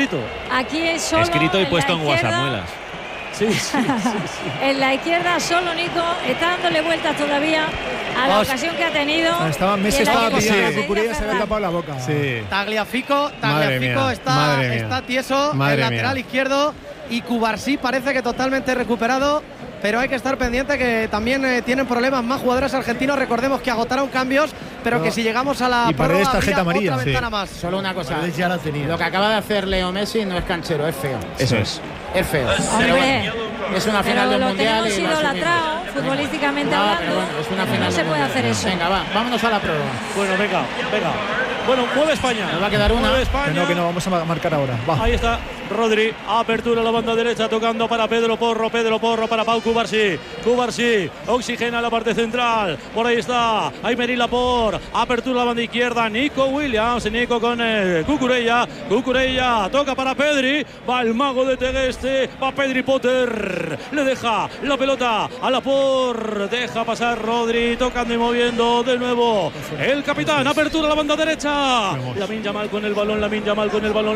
escrito. Aquí es solo. Escrito y puesto en WhatsApp, muelas. Sí. En la izquierda solo Nico, está dándole vueltas todavía a la ocasión que ha tenido. Messi estaba pidiendo que Cucurella, se le ha tapado la boca. Sí. Tagliafico está tieso, el lateral izquierdo, y Cubarsí parece que totalmente recuperado, pero hay que estar pendiente que también tienen problemas más jugadores argentinos. Recordemos que agotaron cambios, pero que si llegamos a la y Paredes tarjeta amarilla, otra ventana más. Solo una cosa, ya la tenía. lo que acaba de hacer Leo Messi no es canchero, es feo. Eso es. Es feo. Hombre, es una final pero del lo mundial tenemos y va a asumir. idolatrado futbolísticamente No, hablando. pero bueno, es una final no se del puede mundial. hacer eso. Venga, vámonos a la prueba. Bueno, venga. Bueno, mueve España. Nos va a quedar una. Mueve España. Que no, vamos a marcar ahora. Va. Ahí está Rodri, apertura a la banda derecha, tocando para Pedro Porro para Pau Cubarsí, oxigena la parte central, por ahí está Aymeric Laporte, apertura a la banda izquierda, Nico Williams, Nico con Cucurella, toca para Pedri, va el mago de Tegueste, va Pedri Potter, le deja la pelota a Laporte, deja pasar Rodri, tocando y moviendo de nuevo, el capitán, apertura a la banda derecha, Lamine Yamal con el balón, Lamine Yamal con el balón,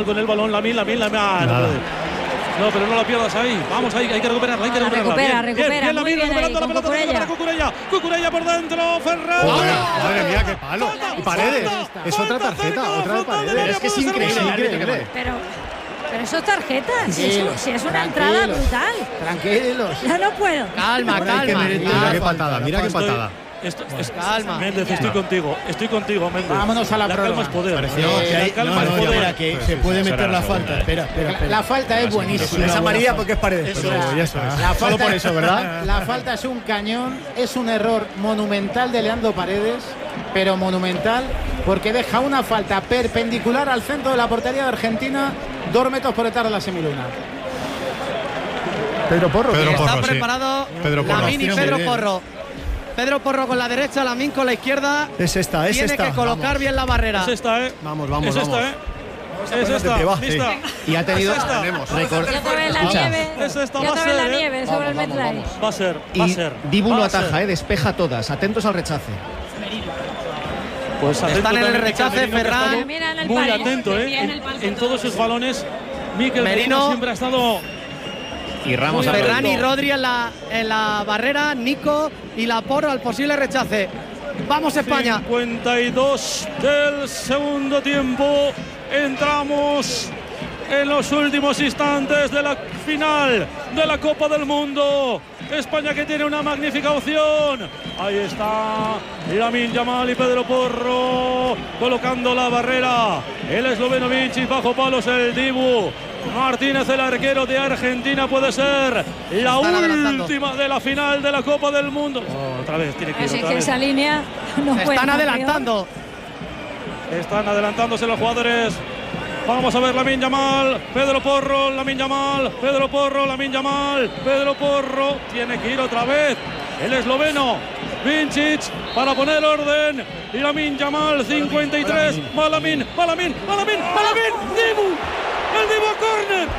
no, pero no la pierdas ahí. Vamos ahí, hay que recuperarla, Recupera, bien, muy bien recuperando ahí, la pelota para Cucurella por dentro, Ferran. Madre mía, qué palo. Y Paredes, es otra tarjeta, otra de Paredes. Es que es increíble. Pero eso es tarjeta, si es una entrada tranquilos, brutal. Calma. Ya no puedo. Calma. Mira qué patada. Calma. Méndez, estoy contigo, Méndez. Vámonos a la calma prueba. es poder. La calma es poder. Espera, que se puede meter la falta. Espera. La falta es buenísima. Es amarilla porque es Paredes. La falta, solo por eso, ¿verdad? La falta es un cañón, es un error monumental de Leandro Paredes, pero monumental, porque deja una falta perpendicular al centro de la portería de Argentina, 2 metros por detrás de la semiluna. Pedro Porro. Está preparado Lamine y Pedro Sí. Porro. Pedro Porro con la derecha, Lamine con la izquierda. Es esta. Tiene que colocar bien la barrera. Es esta, Vamos. Es esta, Es esta. Lista. Y ha tenido. Ya te ves la nieve. Es esta, Ya va te a ves la ser, nieve sobre el MetLife. Va a ser. Dibu lo Va a ser. ataja, despeja todas. Atentos al rechace. Pues Están en el también rechace, Mikel Merino, Ferran. que ha Mira en el estado muy palo. atento, en todos sus balones. Mikel Merino. Merino siempre ha estado. Y Ramos a Ferran y atento. Rodri en la barrera, Nico y Laporte al posible rechace. Vamos España. 52 del segundo tiempo. Entramos en los últimos instantes de la final de la Copa del Mundo. España que tiene una magnífica opción. Ahí está Lamine Yamal y Pedro Porro colocando la barrera. El esloveno Vincic bajo palos, el Dibu. Martínez, el arquero de Argentina, puede ser la última de la final de la Copa del Mundo. Otra vez tiene que ir. Así Otra que vez. esa línea no Se puede están estar adelantando. Están adelantándose los jugadores. Vamos a ver Lamine Yamal, Pedro Porro, Lamine Yamal, Pedro Porro, Lamine Yamal, Pedro Porro. Tiene que ir otra vez el esloveno Vincic para poner orden. Y Lamine Yamal, 53. Lamine, Dibu. El Dibu a córner.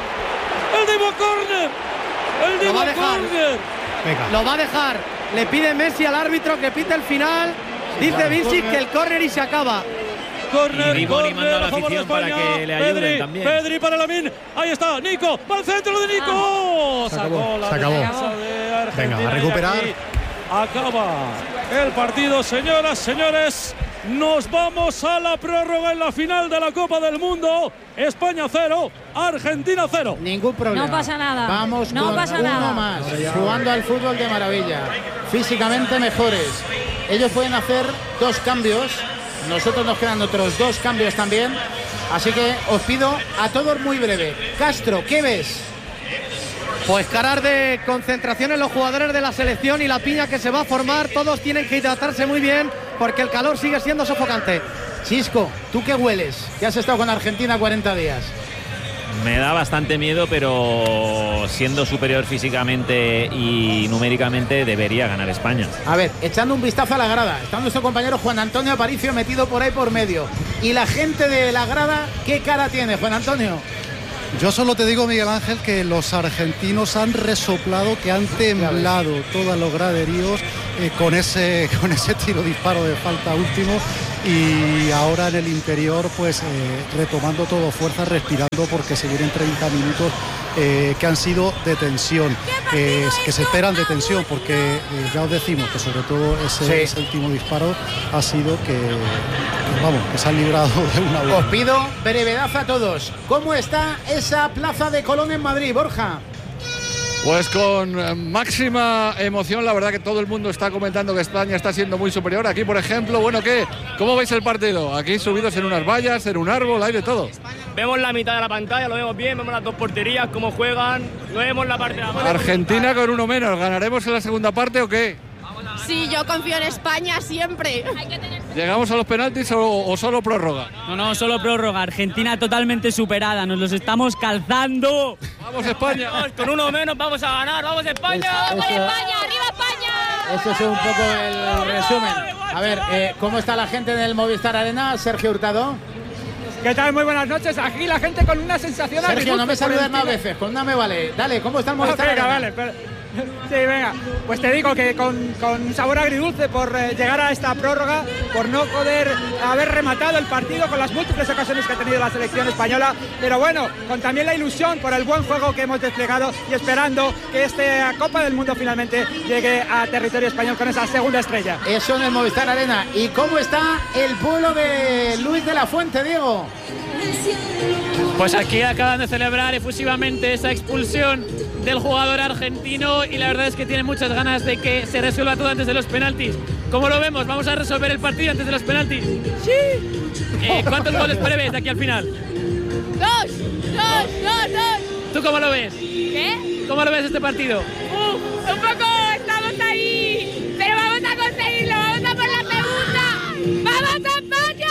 Lo va a dejar. Lo va a dejar. Le pide Messi al árbitro que pite el final. Dice Vincic que el córner y se acaba. Y Dibu animando a la afición para que le ayuden también. Pedri para Lamine. Ahí está, Nico. Va al centro de Nico. Sacó la defensa de Argentina. Venga, a recuperar. Y aquí acaba el partido, señoras, señores. Nos vamos a la prórroga en la final de la Copa del Mundo. España 0, Argentina 0. Ningún problema. No pasa nada. Vamos No con pasa uno nada. más, jugando al fútbol de maravilla. Físicamente mejores. Ellos pueden hacer 2 cambios. Nosotros nos quedan otros 2 cambios también. Así que os pido a todos muy breve. Castro, ¿qué ves? Pues caras de concentración en los jugadores de la selección y la piña que se va a formar. Todos tienen que hidratarse muy bien porque el calor sigue siendo sofocante. Chisco, ¿tú qué hueles? Que has estado con Argentina 40 días. Me da bastante miedo, pero siendo superior físicamente y numéricamente debería ganar España. A ver, echando un vistazo a la grada. Está nuestro compañero Juan Antonio Aparicio metido por ahí por medio. Y la gente de la grada, ¿qué cara tiene, Juan Antonio? Yo solo te digo, Miguel Ángel, que los argentinos han resoplado, que han temblado todos los graderíos con ese tiro disparo de falta último. y ahora en el interior pues retomando todo fuerza, respirando, porque se vienen 30 minutos que han sido de tensión, que se esperan de tensión, porque ya os decimos que sobre todo ese último disparo ha sido que se han librado de una buena. Os pido brevedad a todos. ¿Cómo está esa Plaza de Colón en Madrid, Borja? Pues con máxima emoción, la verdad que todo el mundo está comentando que España está siendo muy superior. Aquí, por ejemplo, ¿cómo veis el partido? Aquí subidos en unas vallas, en un árbol, hay de todo. Vemos la mitad de la pantalla, lo vemos bien, vemos las dos porterías, cómo juegan, lo vemos la parte de abajo. Argentina con uno menos, ¿ganaremos en la segunda parte o qué? Sí, yo confío en España siempre. ¿Llegamos a los penaltis o solo prórroga? No, solo prórroga. Argentina totalmente superada, nos los estamos calzando. ¡Vamos España! Con uno menos vamos a ganar, ¡vamos España! ¡Vamos España! ¡Arriba España! Eso es un poco el resumen. A ver, ¿cómo está la gente en el Movistar Arena? Sergio Hurtado. ¿Qué tal? Muy buenas noches. Aquí la gente con una sensación... Sergio, no me saludes más veces, con una me vale. Dale, ¿cómo está el Movistar Arena? Vale. Sí, venga, pues te digo que con un sabor agridulce por llegar a esta prórroga, por no poder haber rematado el partido con las múltiples ocasiones que ha tenido la selección española, pero bueno, con también la ilusión por el buen juego que hemos desplegado y esperando que esta Copa del Mundo finalmente llegue a territorio español con esa segunda estrella. Eso en el Movistar Arena. ¿Y cómo está el pueblo de Luis de la Fuente, Diego? Pues aquí acaban de celebrar efusivamente esa expulsión del jugador argentino y la verdad es que tienen muchas ganas de que se resuelva todo antes de los penaltis. ¿Cómo lo vemos? ¿Vamos a resolver el partido antes de los penaltis? ¡Sí! ¿Cuántos goles prevés de aquí al final? ¡Dos! ¿Tú cómo lo ves? ¿Qué? ¿Cómo lo ves este partido? Un poco estamos ahí, pero vamos a conseguirlo, vamos a por la segunda. ¡Vamos a España!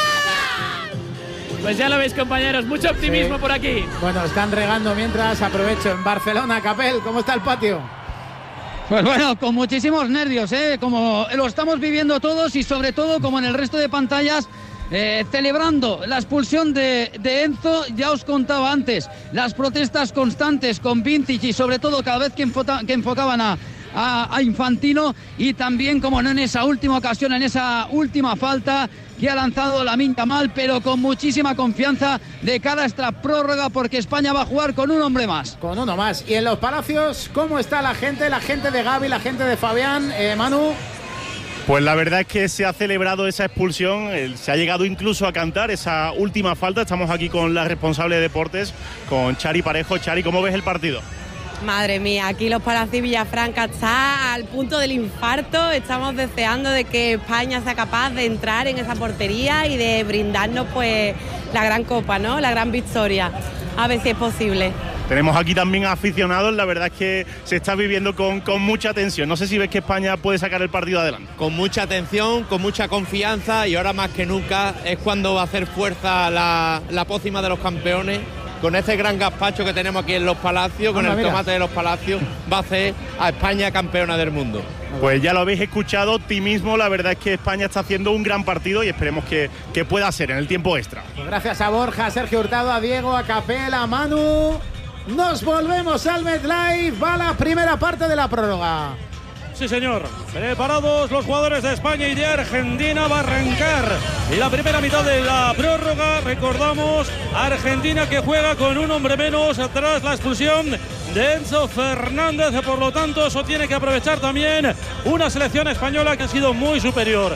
Pues ya lo veis, compañeros, mucho optimismo por aquí. Bueno, están regando mientras, aprovecho, en Barcelona. Capel, ¿cómo está el patio? Pues bueno, con muchísimos nervios, como lo estamos viviendo todos y sobre todo como en el resto de pantallas, celebrando la expulsión de Enzo. Ya os contaba antes, las protestas constantes con Vincic y sobre todo cada vez que enfocaban a Infantino, y también, como no, en esa última ocasión, en esa última falta que ha lanzado Lamine Yamal, pero con muchísima confianza de cara a esta prórroga, porque España va a jugar con un hombre más. Con uno más. Y en los Palacios, ¿cómo está la gente? La gente de Gavi, la gente de Fabián, Manu. Pues la verdad es que se ha celebrado esa expulsión, se ha llegado incluso a cantar esa última falta. Estamos aquí con la responsable de deportes, con Chari Parejo. Chari, ¿cómo ves el partido? Madre mía, aquí los Palacios Villafranca está al punto del infarto. Estamos deseando de que España sea capaz de entrar en esa portería y de brindarnos pues la gran copa, ¿no? La gran victoria. A ver si es posible. Tenemos aquí también aficionados, la verdad es que se está viviendo con mucha tensión. No sé si ves que España puede sacar el partido adelante. Con mucha tensión, con mucha confianza, y ahora más que nunca es cuando va a hacer fuerza la pócima de los campeones. Con ese gran gazpacho que tenemos aquí en los Palacios, con el tomate de los Palacios, va a hacer a España campeona del mundo. Pues ya lo habéis escuchado, optimismo. La verdad es que España está haciendo un gran partido y esperemos que pueda ser en el tiempo extra. Pues gracias a Borja, a Sergio Hurtado, a Diego, a Capel, a Manu. Nos volvemos al MetLife. Va la primera parte de la prórroga. Sí, señor. Preparados los jugadores de España y de Argentina. Va a arrancar la primera mitad de la prórroga. Recordamos, Argentina que juega con un hombre menos tras la expulsión de Enzo Fernández. Por lo tanto, eso tiene que aprovechar también una selección española que ha sido muy superior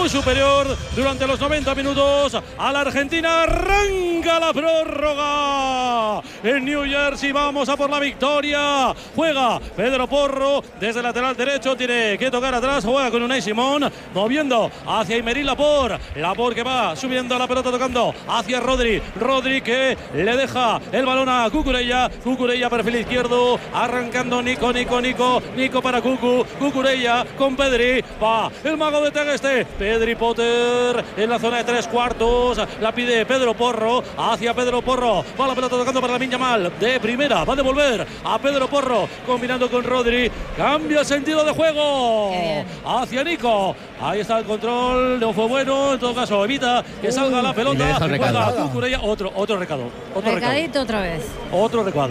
durante los 90 minutos a la Argentina. Arranca la prórroga en New Jersey. Vamos a por la victoria. Juega Pedro Porro desde el lateral derecho. Tiene que tocar atrás. Juega con Unai Simón, moviendo hacia Aymeric Laporte. Laporte que va subiendo la pelota, tocando hacia Rodri. Rodri que le deja el balón a Cucurella. Cucurella, perfil izquierdo, arrancando Nico para Cucurella con Pedri. Va el mago de Tegeste. Pedri Potter en la zona de 3/4. La pide Pedro Porro. Hacia Pedro Porro. Va la pelota tocando para Lamine Yamal. De primera. Va a devolver a Pedro Porro. Combinando con Rodri. Cambia el sentido de juego. Hacia Nico. Ahí está el control. No fue bueno. En todo caso, evita que salga la pelota. Juega Cucurella. Otro recado. Recadito otra vez. Otro recado.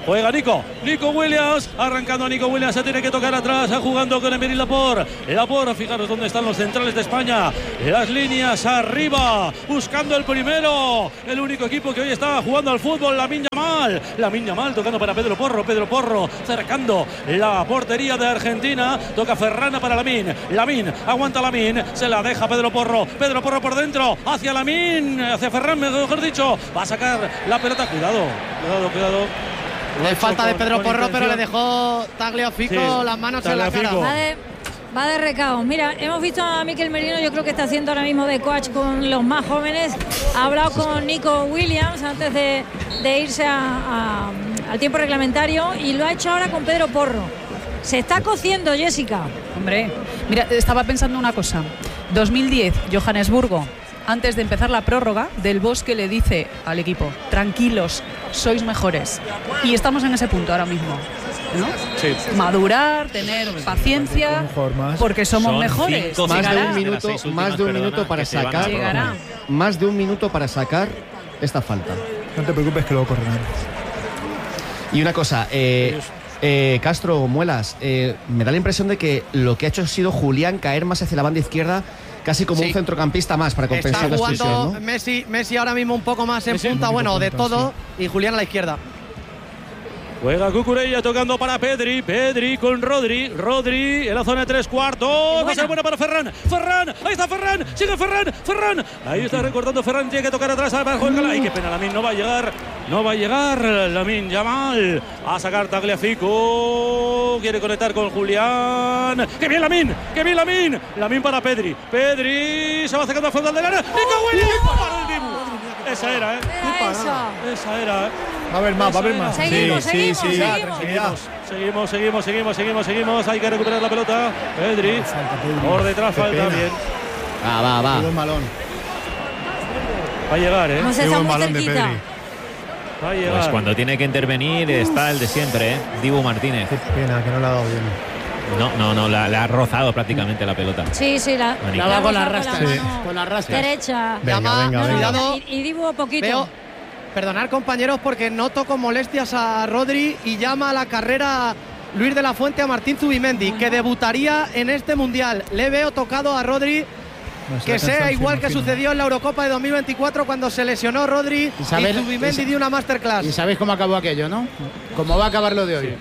Juega Nico Williams, arrancando a Nico Williams, se tiene que tocar atrás, jugando con Emery Laporte, fijaros dónde están los centrales de España, las líneas arriba, buscando el primero, el único equipo que hoy está jugando al fútbol, Lamine Yamal tocando para Pedro Porro, cercando la portería de Argentina, toca Ferran para Lamine, aguanta Lamine, se la deja Pedro Porro por dentro, hacia Ferran, mejor dicho, va a sacar la pelota, cuidado. Le falta de Pedro Porro, pero le dejó Tagliafico las manos en la cara. Va de recao. Mira, hemos visto a Mikel Merino, yo creo que está haciendo ahora mismo de coach con los más jóvenes. Ha hablado con Nico Williams antes de irse al tiempo reglamentario y lo ha hecho ahora con Pedro Porro. Se está cociendo, Jessica. Hombre, mira, estaba pensando una cosa. 2010, Johannesburgo. Antes de empezar la prórroga, Del Bosque le dice al equipo: tranquilos, sois mejores. Y estamos en ese punto ahora mismo, ¿no? Sí. Madurar, tener paciencia, porque somos mejores. Más de un minuto para sacar. Más de un minuto para sacar esta falta. No te preocupes que luego correrán. Y una cosa, Castro, Muelas, me da la impresión de que lo que ha hecho ha sido Julián caer más hacia la banda izquierda, casi como un centrocampista más para compensar la expulsión, ¿no? Messi ahora mismo un poco más en punta, de todo, y Julián a la izquierda. Juega Cucurella tocando para Pedri con Rodri, en la zona de 3/4, va a ser buena para Ferran, ahí está Ferran, sigue Ferran, ahí está recortando Ferran, tiene que tocar atrás para jugar. Ay, qué pena, Lamine no va a llegar, Lamine Yamal a sacar Tagliafico, quiere conectar con Julián, qué bien Lamine para Pedri, se va sacando a frontal del área, Nico Williams, para el Dibu. Esa era, esa era. Va a haber más. Seguimos. Hay que recuperar la pelota. Pedri. Por detrás falta bien. Va. Malón. Va a llegar, No se está muy cerquita. Va a llegar. Pues cuando tiene que intervenir está el de siempre, Dibu Martínez. Qué pena que no le ha dado bien. No, la ha rozado prácticamente la pelota. Sí, la va con la rastra. Con la rastra. Derecha. Venga. Y Dibu poquito. Perdonar, compañeros, porque noto con molestias a Rodri y llama a la carrera Luis de la Fuente a Martín Zubimendi, que debutaría en este Mundial. Le veo tocado a Rodri, que sea igual que sucedió en la Eurocopa de 2024 cuando se lesionó Rodri y Zubimendi dio una masterclass. Y sabéis cómo acabó aquello, ¿no? ¿Cómo va a acabar lo de hoy?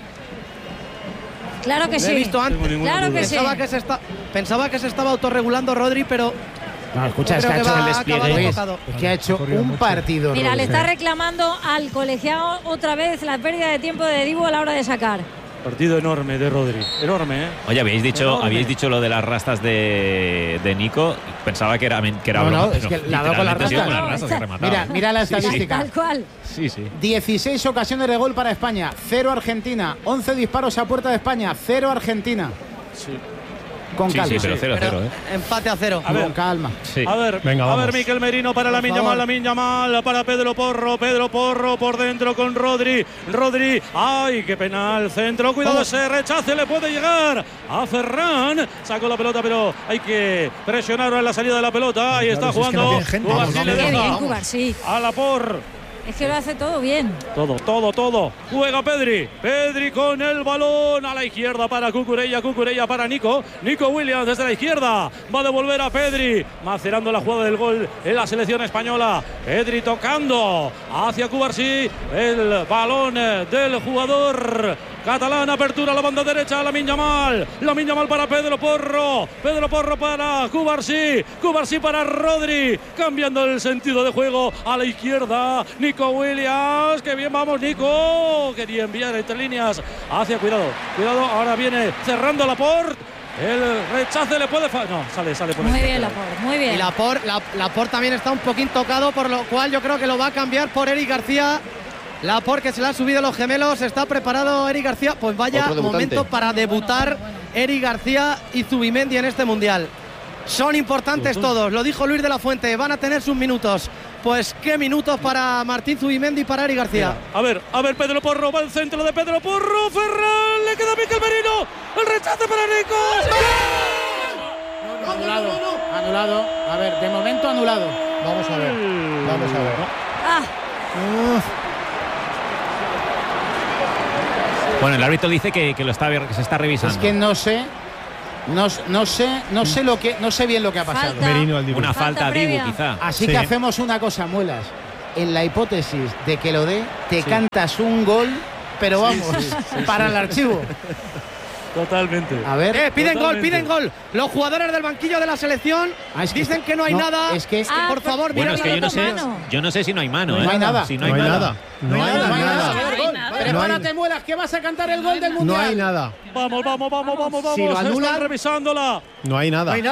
Claro que sí. Lo he visto antes. Claro que pensaba que se estaba autorregulando Rodri, pero... No, escucha, es que ha hecho el despliegue. Es que ha hecho un partido. Mira, le está reclamando al colegiado otra vez la pérdida de tiempo de Dibu a la hora de sacar. Partido enorme de Rodri. Enorme, ¿eh? Oye, habéis dicho lo de las rastas de Nico. Pensaba que era no, es que la ha dado con las rastas. Mira la estadística. Tal cual. Sí. 16 ocasiones de gol para España, 0 Argentina. 11 disparos a puerta de España, 0 Argentina. Sí. Con calma. Sí, pero 0-0, Empate a 0. Con calma. Sí. A ver, Mikel Merino para Lamine Yamal, para Pedro Porro por dentro con Rodri. Ay, qué penal, centro, cuidado, ese rechace le puede llegar a Ferran. Sacó la pelota, pero hay que presionar en la salida de la pelota. Ahí está jugando. Cubarsí. A Laporte. Es que lo hace todo bien. Todo. Juega Pedri con el balón a la izquierda para Cucurella para Nico Williams desde la izquierda. Va a devolver a Pedri, macerando la jugada del gol en la selección española. Pedri tocando hacia Cubarsí. El balón del jugador catalán, apertura a la banda derecha, Lamine Yamal para Pedro Porro para Cubarsí para Rodri, cambiando el sentido de juego a la izquierda, Nico Williams, que bien vamos Nico, quería enviar entre líneas hacia, cuidado, ahora viene cerrando Laporte. El rechace le puede sale por muy bien Laporte, muy bien. Y Laporte también está un poquín tocado, por lo cual yo creo que lo va a cambiar por Eric García. Laporte, que se le han subido los gemelos, está preparado Eric García. Pues vaya momento para debutar Eric García y Zubimendi en este Mundial. Son importantes todos, lo dijo Luis de la Fuente, van a tener sus minutos. Pues qué minutos para Martín Zubimendi y para Eric García. Mira, a ver, Pedro Porro, va al centro de Pedro Porro, Ferran, le queda Mikel Merino, el rechace para Nico. Anulado. A ver, de momento anulado. Vamos a ver. Bueno, el árbitro dice que lo está, que se está revisando. Es que no sé bien lo que ha pasado. Una falta a Dibu, quizá. Así que hacemos una cosa, Muelas. En la hipótesis de que lo dé, te cantas un gol, pero vamos, para el archivo. Totalmente. A ver. Piden gol. Los jugadores del banquillo de la selección dicen que no hay nada. Es que por favor, bueno, es que yo no sé si no hay mano. No hay nada. Si no hay nada. No hay nada. Prepárate, Muelas, que vas a cantar el gol del Mundial. No hay nada. Vamos. Si lo anulan, están revisándola. No hay nada. No hay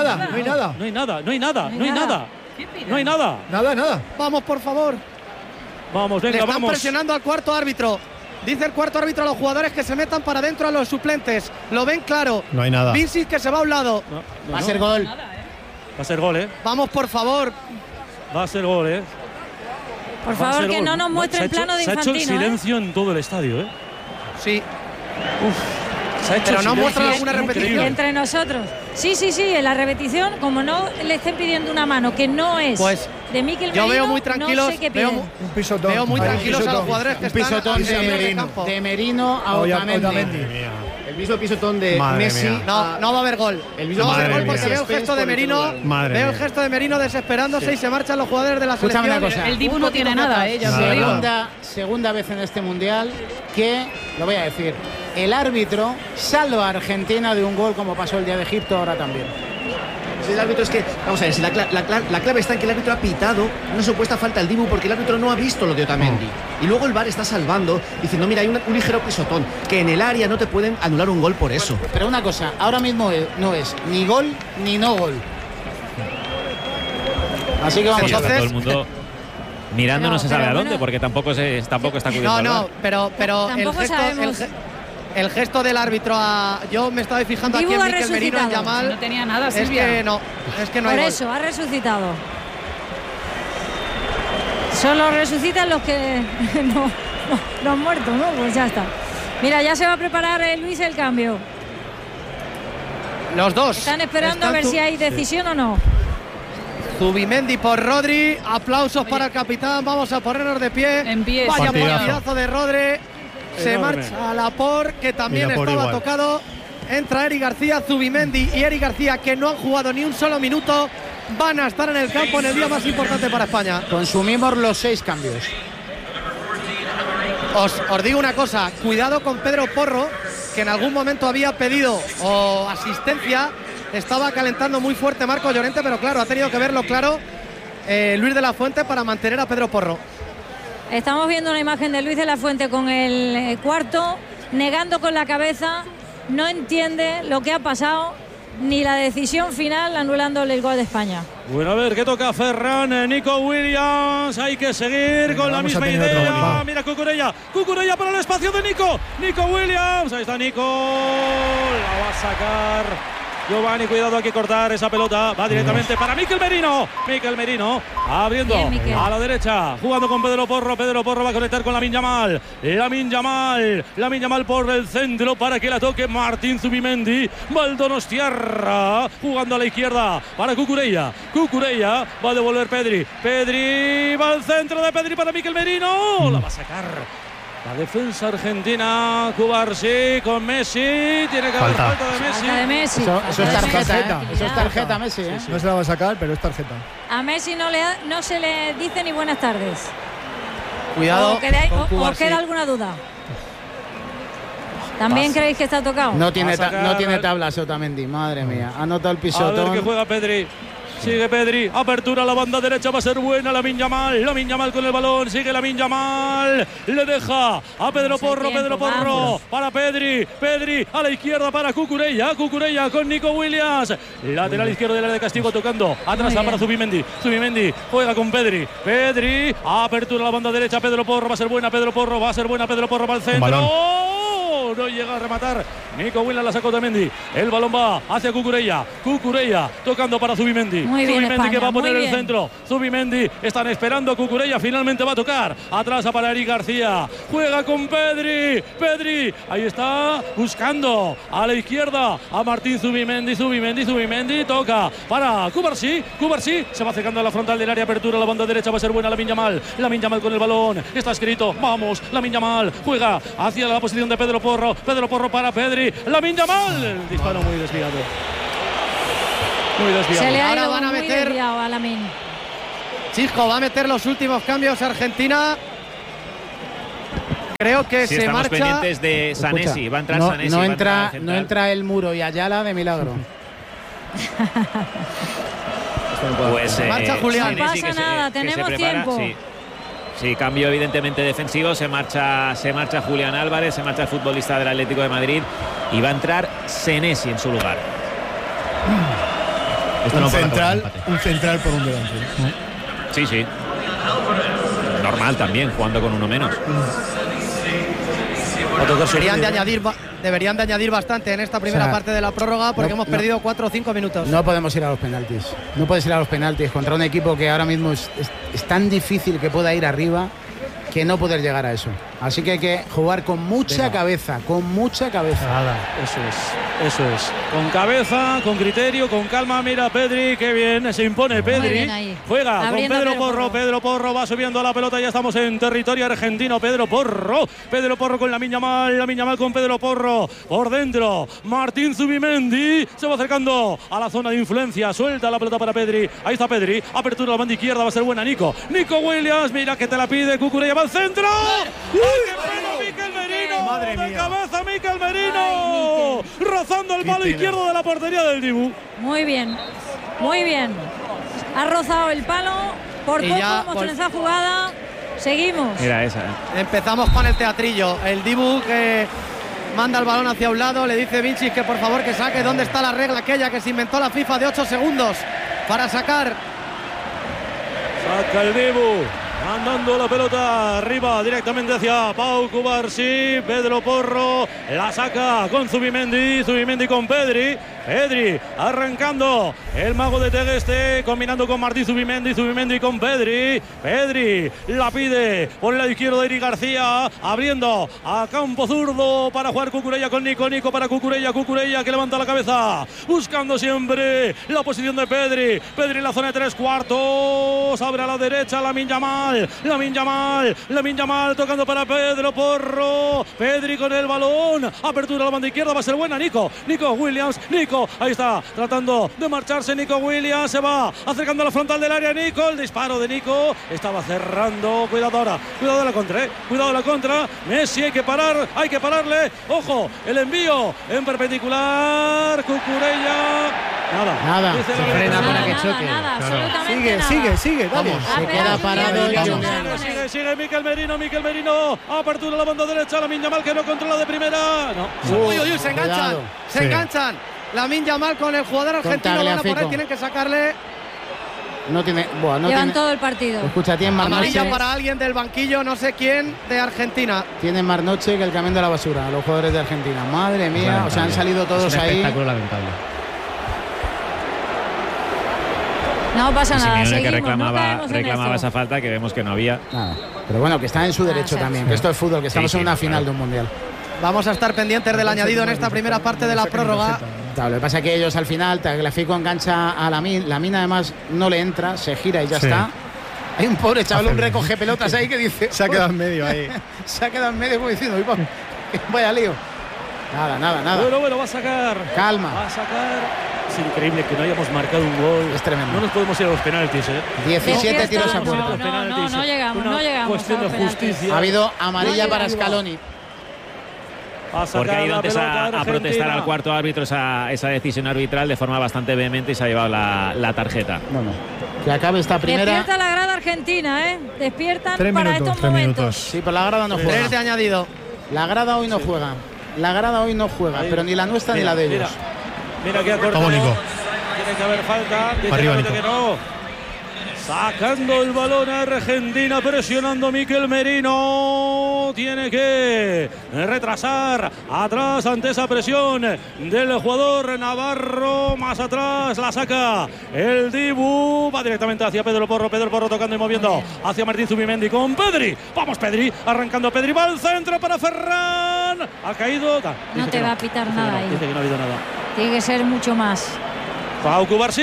nada. Nada. Vamos, por favor. Vamos, venga, están presionando al cuarto árbitro. Dice el cuarto árbitro a los jugadores que se metan para adentro a los suplentes. Lo ven claro. No hay nada. Vincic que se va a un lado. Va a ser gol. Va a ser gol, Vamos, por favor. Va a ser gol, Por favor, que no nos muestre el plano de Infantino. Se ha hecho silencio en todo el estadio, Sí. Se ha hecho pero no silencio. muestra alguna repetición. Entre nosotros. Sí, en la repetición, como no le estén pidiendo una mano que no es de Mikel Merino, yo veo muy tranquilos, no sé qué piden. Un pisotón. Veo muy tranquilos a los jugadores que están de Merino a Otamendi. El mismo pisotón de Madre Messi. mía. No va a haber gol. No va a haber gol porque veo el gesto de Merino. Veo el gesto de Merino desesperándose y se marchan los jugadores de la selección. Escúchame una cosa. El Dibu no tiene nada, Segunda vez en este Mundial que, lo voy a decir, el árbitro salva a Argentina de un gol como pasó el día de Egipto, ahora también. El árbitro es que, vamos a ver, si la clave está en que el árbitro ha pitado una supuesta falta al Dibu porque el árbitro no ha visto lo de Otamendi. Y luego el VAR está salvando, diciendo, mira, hay un ligero pisotón, que en el área no te pueden anular un gol por eso. Pero una cosa, ahora mismo no es ni gol ni no gol. Así que vamos a ver. Todo el mundo mirando no se sabe a dónde, porque tampoco está cubierto. No, pero el gesto del árbitro yo me estaba fijando Dibu aquí en Mikel Merino, en Yamal. No tenía nada, Silvia. Es que no por hay eso, gol. ha resucitado. Solo resucitan los que no han muerto, ¿no? Pues ya está. Mira, ya se va a preparar Luis el cambio. Los dos. Están esperando a ver si hay decisión o no. Zubimendi por Rodri. Aplausos para el capitán. Vamos a ponernos de pie. Vaya partidazo de Rodri. Se marcha a Laporte, que también estaba tocado. Entra Eric García, Zubimendi y Eric García, que no han jugado ni un solo minuto, van a estar en el campo en el día más importante para España. Consumimos los 6 cambios. Os digo una cosa, cuidado con Pedro Porro, que en algún momento había pedido asistencia. Estaba calentando muy fuerte Marco Llorente, pero claro, ha tenido que verlo claro Luis de la Fuente para mantener a Pedro Porro. Estamos viendo una imagen de Luis de la Fuente con el cuarto, negando con la cabeza, no entiende lo que ha pasado, ni la decisión final anulándole el gol de España. Bueno, a ver, ¿qué toca Ferran? Nico Williams, hay que seguir con la misma idea. Mira Cucurella para el espacio de Nico Williams, ahí está Nico, la va a sacar Giovanni, cuidado, hay que cortar esa pelota, va directamente para Mikel Merino, abriendo a la derecha, jugando con Pedro Porro va a conectar con Lamine Yamal por el centro para que la toque Martín Zubimendi, Valdonostiarra, jugando a la izquierda para Cucurella, va a devolver Pedri, va al centro de Pedri para Mikel Merino, la va a sacar la defensa argentina. Cubarsí con Messi, tiene que haber falta de Messi. Eso es tarjeta, eso es tarjeta Messi, ¿eh? No se la va a sacar, pero es tarjeta. A Messi no se le dice ni buenas tardes. Cuidado. ¿O queda alguna duda? ¿También creéis que está tocado? No tiene tablas Otamendi, madre mía. Ha notado el pisotón. A ver que juega Pedri. Sigue Pedri, apertura a la banda derecha, va a ser buena Lamine Yamal con el balón, sigue Lamine Yamal, le deja a Pedro Porro, para Pedri a la izquierda para Cucurella con Nico Williams, lateral izquierdo del área de castigo tocando, atrás para Zubimendi juega con Pedri, apertura a la banda derecha, Pedro Porro, va a ser buena, Pedro Porro va al centro. No llega a rematar Nico Williams, la sacó Otamendi, el balón va hacia Cucurella tocando para Zubimendi, que va a poner el centro, Zubimendi, están esperando a Cucurella, finalmente va a tocar, atrás para Eric García, juega con Pedri, ahí está, buscando a la izquierda a Martín Zubimendi, toca para Cubarsí, se va acercando a la frontal del área, apertura a la banda derecha, va a ser buena Lamine Yamal con el balón, está escrito, vamos, Lamine Yamal, juega hacia la posición de Pedro Porro, Porro para Pedri. Lamine Yamal. El disparo muy desviado. Muy desviado. Se le ha Ahora ido van a muy meter desviado a Lamine. Chisco va a meter los últimos cambios Argentina. Creo que se estamos marcha. pendientes de Sanesi. Va a entrar Sanesi. No entra el Muro y Ayala de milagro. Pues marcha Julián. No pasa nada, tenemos tiempo. Sí, cambio evidentemente defensivo. Se marcha Julián Álvarez, se marcha el futbolista del Atlético de Madrid y va a entrar Senesi en su lugar. Un central por un delantero. Sí. Normal también, jugando con uno menos. Deberían de añadir bastante en esta primera parte de la prórroga porque hemos perdido 4 o 5 minutos. No podemos ir a los penaltis. No puedes ir a los penaltis contra un equipo que ahora mismo es tan difícil que pueda ir arriba que no poder llegar a eso. Así que hay que jugar con mucha cabeza, Eso es. Con cabeza, con criterio, con calma. Mira Pedri, qué bien, se impone Pedri. Juega con Pedro Porro va subiendo a la pelota, ya estamos en territorio argentino. Pedro Porro con Lamine Yamal con Pedro Porro por dentro. Martín Zubimendi se va acercando a la zona de influencia, suelta la pelota para Pedri. Ahí está Pedri, apertura a la banda izquierda, va a ser buena Nico Williams, mira que te la pide Cucurella, va al centro. Mikel Merino, madre mía. De cabeza Mikel Merino, rozando el palo izquierdo de la portería del Dibu. Muy bien. Ha rozado el palo. Por poco hemos hecho esa jugada. Seguimos. Mira esa. Empezamos con el teatrillo. El Dibu que manda el balón hacia un lado, le dice Vinci que por favor que saque. ¿Dónde está la regla aquella que se inventó la FIFA de 8 segundos para sacar? Saca el Dibu. Mandando la pelota arriba directamente hacia Pau Cubarsí. Pedro Porro la saca con Zubimendi con Pedri arrancando el mago de Tegueste, combinando con Martín Zubimendi con Pedri la pide por el lado izquierdo de Eric García, abriendo a campo zurdo para jugar Cucurella con Nico para Cucurella que levanta la cabeza, buscando siempre la posición de Pedri en la zona de 3/4, abre a la derecha Lamine Yamal tocando para Pedro Porro, Pedri con el balón, apertura a la banda izquierda, va a ser buena Nico Williams, ahí está, tratando de marcharse Nico Williams, se va acercando a la frontal del área Nico, el disparo de Nico, estaba cerrando, cuidado de la contra, Messi hay que pararle, ojo, el envío en perpendicular, Cucurella, nada, se frena para que choque. Sigue, dale. Se queda parado. Sigue Mikel Merino, apertura a la banda derecha, Lamine Yamal que no controla de primera, se enganchan. Lamine Yamal con el jugador argentino, van a por ahí, tienen que sacarle. Llevan todo el partido. Escucha, tiene más amarilla noche para alguien del banquillo, no sé quién, de Argentina. Tienen más noche que el camión de la basura, los jugadores de Argentina. Madre mía, o sea, han salido todos ahí. Espectáculo lamentable. No pasa nada. Simeone que reclamaba esa falta, que vemos que no había. Nada. Pero bueno, que está en su derecho también, que esto es fútbol, que estamos en una final de un mundial. Vamos a estar pendientes del añadido en esta primera parte de la prórroga. Claro, lo que pasa es que ellos al final, Tagliafico engancha a Lamine, además no le entra, se gira y ya está. Hay un pobre chaval, un recoge pelotas ahí que dice. Se ha quedado en medio ahí. Se ha quedado en medio como diciendo, vaya lío. Nada. Bueno, va a sacar. Calma. Va a sacar. Es increíble que no hayamos marcado un gol. Es tremendo. No nos podemos ir a los penaltis, 17 tiros a puerta. No llegamos. Cuestión de justicia. Ha habido amarilla para Scaloni. Porque ha ido antes a protestar al cuarto árbitro esa decisión arbitral de forma bastante vehemente y se ha llevado la tarjeta. Bueno, que acabe esta primera. Despierta la grada argentina, Despiertan para estos momentos. Sí, pero la grada no juega. 3 de añadido. La grada hoy no juega. Pero ni la nuestra ni la de ellos. Mira que ha cortado. Tiene que haber falta. Dice que no. Sacando el balón a Argentina, presionando Mikel Merino. Tiene que retrasar atrás ante esa presión del jugador navarro. Más atrás la saca el Dibu. Va directamente hacia Pedro Porro tocando y moviendo hacia Martín Zubimendi con Pedri. Vamos Pedri, arrancando Pedri, va al centro para Ferran. Ha caído. No te va a pitar nada ahí. Dice que no ha habido nada. Tiene que ser mucho más. Pau Cubarsí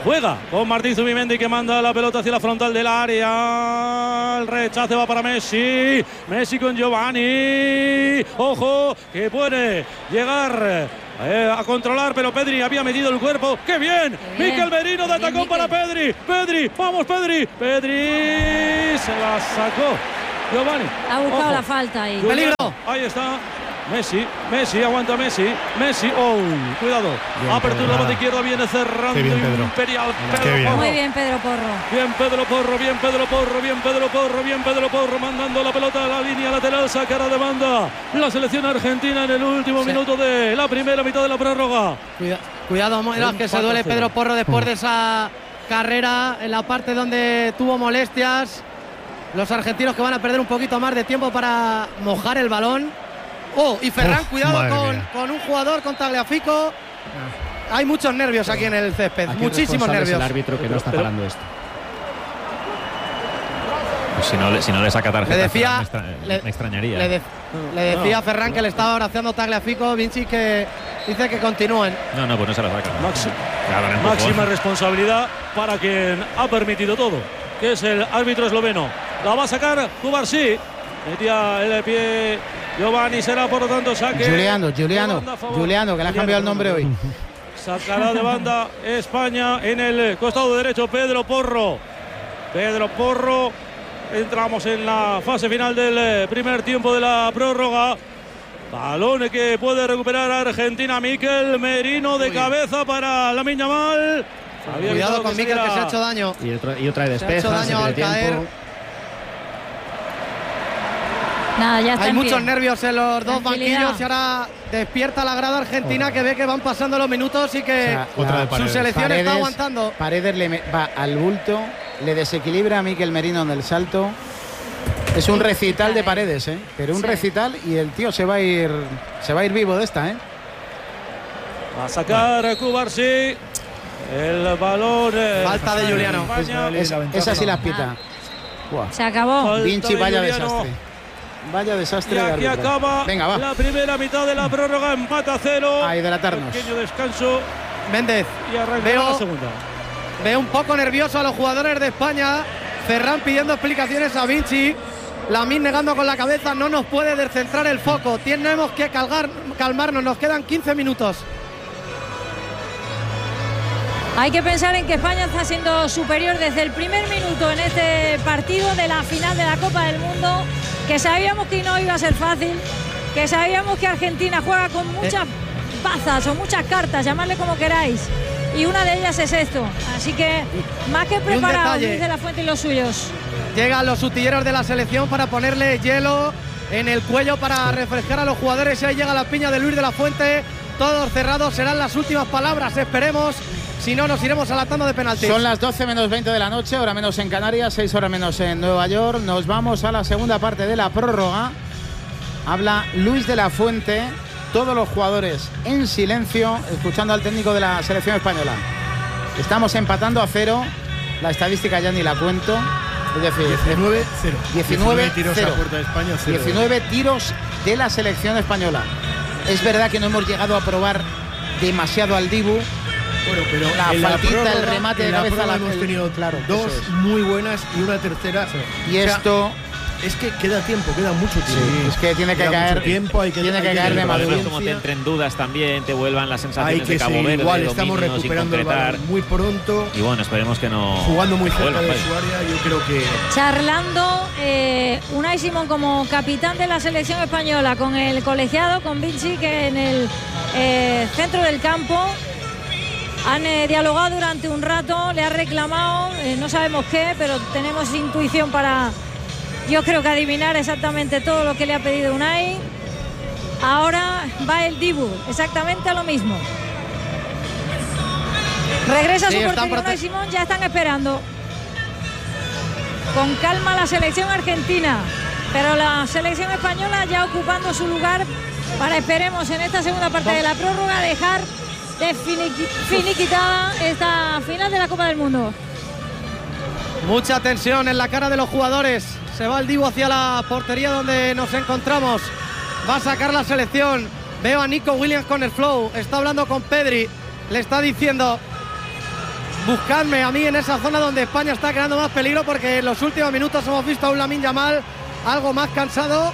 Juega con Martín Zubimendi, que manda la pelota hacia la frontal del área. El rechace va para Messi. Messi con Giovanni. Ojo, que puede llegar a controlar, pero Pedri había metido el cuerpo. ¡Qué bien! Mikel Merino de atacón para Pedri. Pedri, vamos Pedri. Pedri se la sacó. Giovanni. Ha buscado Ojo. la falta ahí. ¡Peligro! Ahí está. Messi, aguanta Messi. ¡Oh! Cuidado. Apertura la banda izquierda, viene cerrando. Qué bien, Pedro. Imperial. Muy bien, Pedro Porro. Bien, Pedro Porro, mandando la pelota a la línea lateral, sacará de banda la selección argentina en el último minuto de la primera mitad de la prórroga. Cuidado, Moedas, que se duele Pedro Porro después de esa carrera en la parte donde tuvo molestias. Los argentinos que van a perder un poquito más de tiempo para mojar el balón. Y Ferran, cuidado con un jugador, con Tagliafico. Hay muchos nervios aquí en el césped, muchísimos nervios. Es el árbitro que no está parando esto. Pues si no le saca tarjeta, le decía, me extrañaría. Le decía a Ferran que le estaba abrazando Tagliafico, Vinci, que dice que continúen. No, pues no se la saca. Máxima responsabilidad para quien ha permitido todo, que es el árbitro esloveno. La va a sacar Cubarsí. Metía el pie Giovanni, será por lo tanto saque. Juliano, que le ha cambiado el nombre hoy. Sacará de banda España en el costado derecho. Pedro Porro. Entramos en la fase final del primer tiempo de la prórroga. Balón que puede recuperar Argentina. Mikel Merino de cabeza para Lamine Yamal. Cuidado con Mikel, que se ha hecho daño. Y otra de despeja. Se ha hecho daño al caer. Nada, ya está. Hay muchos nervios en los dos banquillos y ahora despierta la grada argentina, que ve que van pasando los minutos y que su selección está aguantando. Paredes le va al bulto, le desequilibra a Mikel Merino en el salto. Es un recital de Paredes, pero un recital, y el tío se va a ir vivo de esta, Va a sacar Cubarsí. El balón. Falta de Juliano. Esa sí las pita. Se acabó. Vinci, vaya desastre. Vaya desastre. Y aquí de árbitro. acaba Venga, la primera mitad de la prórroga, empate a 0. A hidratarnos. Pequeño descanso. Méndez. Y arranca la segunda. Veo un poco nervioso a los jugadores de España. Ferran pidiendo explicaciones a Vinci. Lamine negando con la cabeza. No nos puede descentrar el foco. Tenemos que calmarnos. Nos quedan 15 minutos. Hay que pensar en que España está siendo superior desde el primer minuto en este partido de la final de la Copa del Mundo, que sabíamos que no iba a ser fácil, que sabíamos que Argentina juega con muchas bazas o muchas cartas, llamadle como queráis, y una de ellas es esto. Así que más que preparados Luis de la Fuente y los suyos. Llegan los utilleros de la selección para ponerle hielo en el cuello para refrescar a los jugadores, y ahí llega la piña de Luis de la Fuente. Todos cerrados, serán las últimas palabras, esperemos. Si no, nos iremos a la tanda de penaltis. Son las 12 menos 20 de la noche, hora menos en Canarias, 6 horas menos en Nueva York. Nos vamos a la segunda parte de la prórroga. Habla Luis de la Fuente, todos los jugadores en silencio, escuchando al técnico de la selección española. Estamos empatando a 0, la estadística ya ni la cuento. Es decir, 19 tiros a puerta de España, 0. 19 tiros de la selección española. Es verdad que no hemos llegado a probar demasiado al Dibu. Bueno, pero la faltita, el remate de cabeza hemos tenido dos muy buenas y una tercera. Y esto es que queda tiempo, queda mucho tiempo. Sí, es que tiene que caer tiempo, tiene que caer de madurez. Como te entren dudas también, te vuelvan las sensaciones de Cabo Verde. Igual estamos recuperando el balón muy pronto. Y bueno, esperemos que no. Jugando muy cerca de su área, yo creo que. Charlando Unai Simón como capitán de la selección española con el colegiado, con Vinci, que en el centro del campo. Han dialogado durante un rato, le ha reclamado, no sabemos qué, pero tenemos intuición para, yo creo que adivinar exactamente todo lo que le ha pedido Unai. Ahora va el Dibu, exactamente a lo mismo. Regresa su portería Unai Simón, ya están esperando. Con calma la selección argentina, pero la selección española ya ocupando su lugar para, esperemos, en esta segunda parte de la prórroga, dejar finiquitada esta final de la Copa del Mundo. Mucha tensión en la cara de los jugadores. Se va el Dibu hacia la portería donde nos encontramos. Va a sacar la selección. Veo a Nico Williams con el flow. Está hablando con Pedri. Le está diciendo: buscadme a mí en esa zona donde España está creando más peligro, porque en los últimos minutos hemos visto a un Lamine Yamal algo más cansado.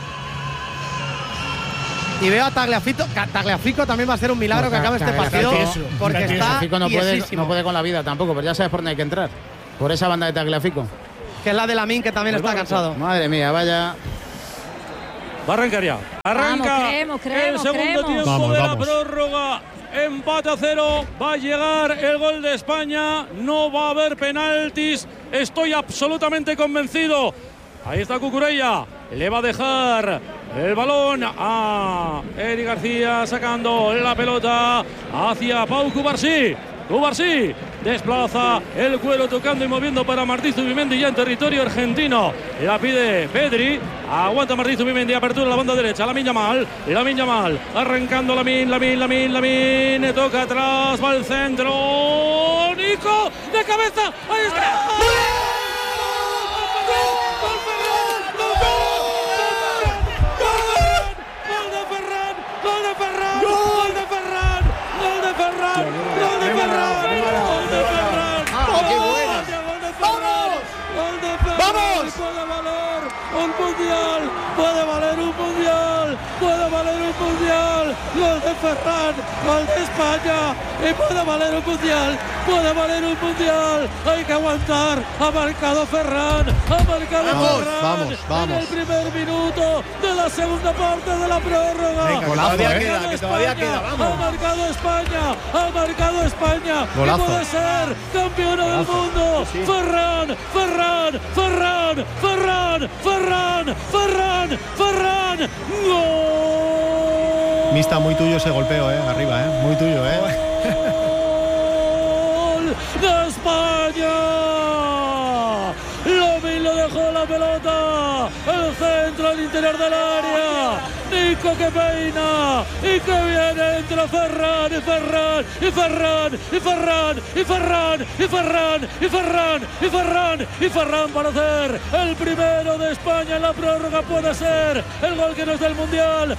Y veo a Tagliafico. Tagliafico también va a ser un milagro que acabe este partido, porque está no puede con la vida tampoco, pero ya sabes por dónde hay que entrar. Por esa banda de Tagliafico. Que es la de Lamine, que también está cansado. Madre mía, vaya. Va a arrancar ya. Arranca el segundo tiempo de la prórroga. Empate a 0. Va a llegar el gol de España. No va a haber penaltis. Estoy absolutamente convencido. Ahí está Cucurella. Le va a dejar el balón a Eric García, sacando la pelota hacia Pau Cubarsí. Cubarsí desplaza el cuero, tocando y moviendo para Martí Zubimendi ya en territorio argentino. La pide Pedri. Aguanta Martí Zubimendi, apertura a la banda derecha. Lamine Yamal, arrancando Lamine. Toca atrás, va al centro. Nico, de cabeza. Ahí está. Puede valer un mundial, gol de Ferran, gol de España, y puede valer un mundial, hay que aguantar, ha marcado Ferran, Vamos. en el primer minuto de la segunda parte de la prórroga. Venga, que todavía queda, vamos. Ha marcado España, Golazo. y puede ser campeona del mundo. Sí. Ferran, gol. Mista, muy tuyo ese golpeo, arriba, muy tuyo, Gol de España. Lo dejó la pelota, el centro al interior del área. Nico que peina y que viene entre Ferran para hacer el primero de España en la prórroga. Puede ser el gol que no es del mundial.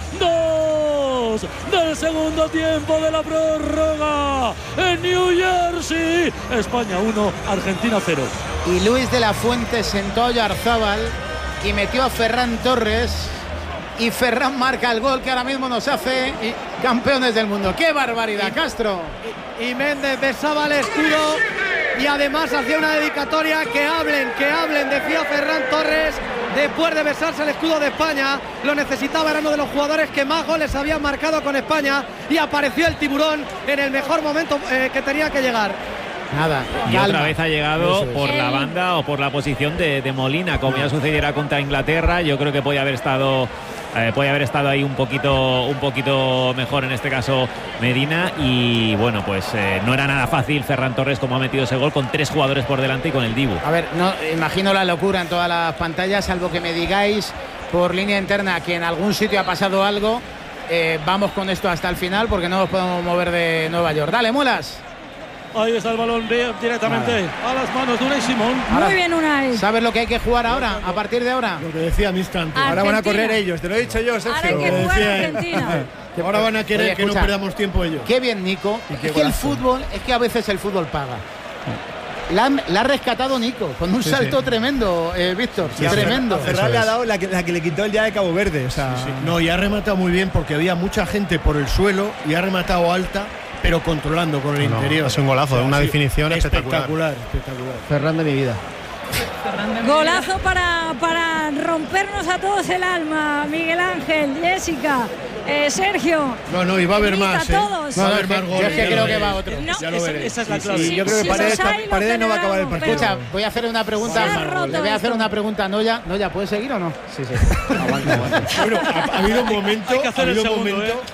2 del segundo tiempo de la prórroga en New Jersey. España 1, Argentina 0. Y Luis de la Fuente sentó a Oyarzábal y metió a Ferran Torres, y Ferran marca el gol que ahora mismo nos hace campeones del mundo. ¡Qué barbaridad, Castro! Y Méndez besaba el escudo y además hacía una dedicatoria. Que hablen, decía Ferran Torres, después de besarse el escudo de España. Lo necesitaba, era uno de los jugadores que más goles habían marcado con España, y apareció el tiburón en el mejor momento que tenía que llegar. Nada, y otra vez ha llegado por la banda o por la posición de Molina, como ya sucediera contra Inglaterra. Yo creo que puede haber estado ahí un poquito mejor, en este caso Medina, y bueno, pues no era nada fácil Ferran Torres, como ha metido ese gol con 3 jugadores por delante y con el Dibu. A ver, no imagino la locura en todas las pantallas, salvo que me digáis por línea interna que en algún sitio ha pasado algo. Vamos con esto hasta el final, porque no nos podemos mover de Nueva York. Dale, Mulas. Ahí está el balón directamente a las manos de Unai Simón. Muy bien, Unai. ¿Sabes lo que hay que jugar ahora, a partir de ahora? Lo que decía Mista antes. Argentina. Ahora van a correr ellos, te lo he dicho yo, Sergio. Ahora hay que jugar a Argentina. Ahora van a querer que no perdamos tiempo ellos. Qué bien, Nico. Es que el fútbol, a veces el fútbol paga. La ha rescatado Nico con un salto tremendo, Víctor. Tremendo. A Ferran le ha dado la que le quitó el día de Cabo Verde. O sea, no, y ha rematado muy bien, porque había mucha gente por el suelo y ha rematado alta, pero controlando con el interior. Es un golazo, una definición espectacular. Ferran de mi vida. Golazo para rompernos a todos el alma. Miguel Ángel, Jessica, Sergio. No, y va a haber más. Todos. Va a haber más goles. Yo es que creo que va otro. No, ya lo veréis. Esa es la clave. Sí, yo creo que Paredes no va a acabar el partido. Escucha, voy a hacer una pregunta. Le voy a hacer una pregunta a Noya. Noya, ¿puedes seguir o no? Sí. Aguanta. Bueno, ha habido un momento. Hay que hacer el segundo,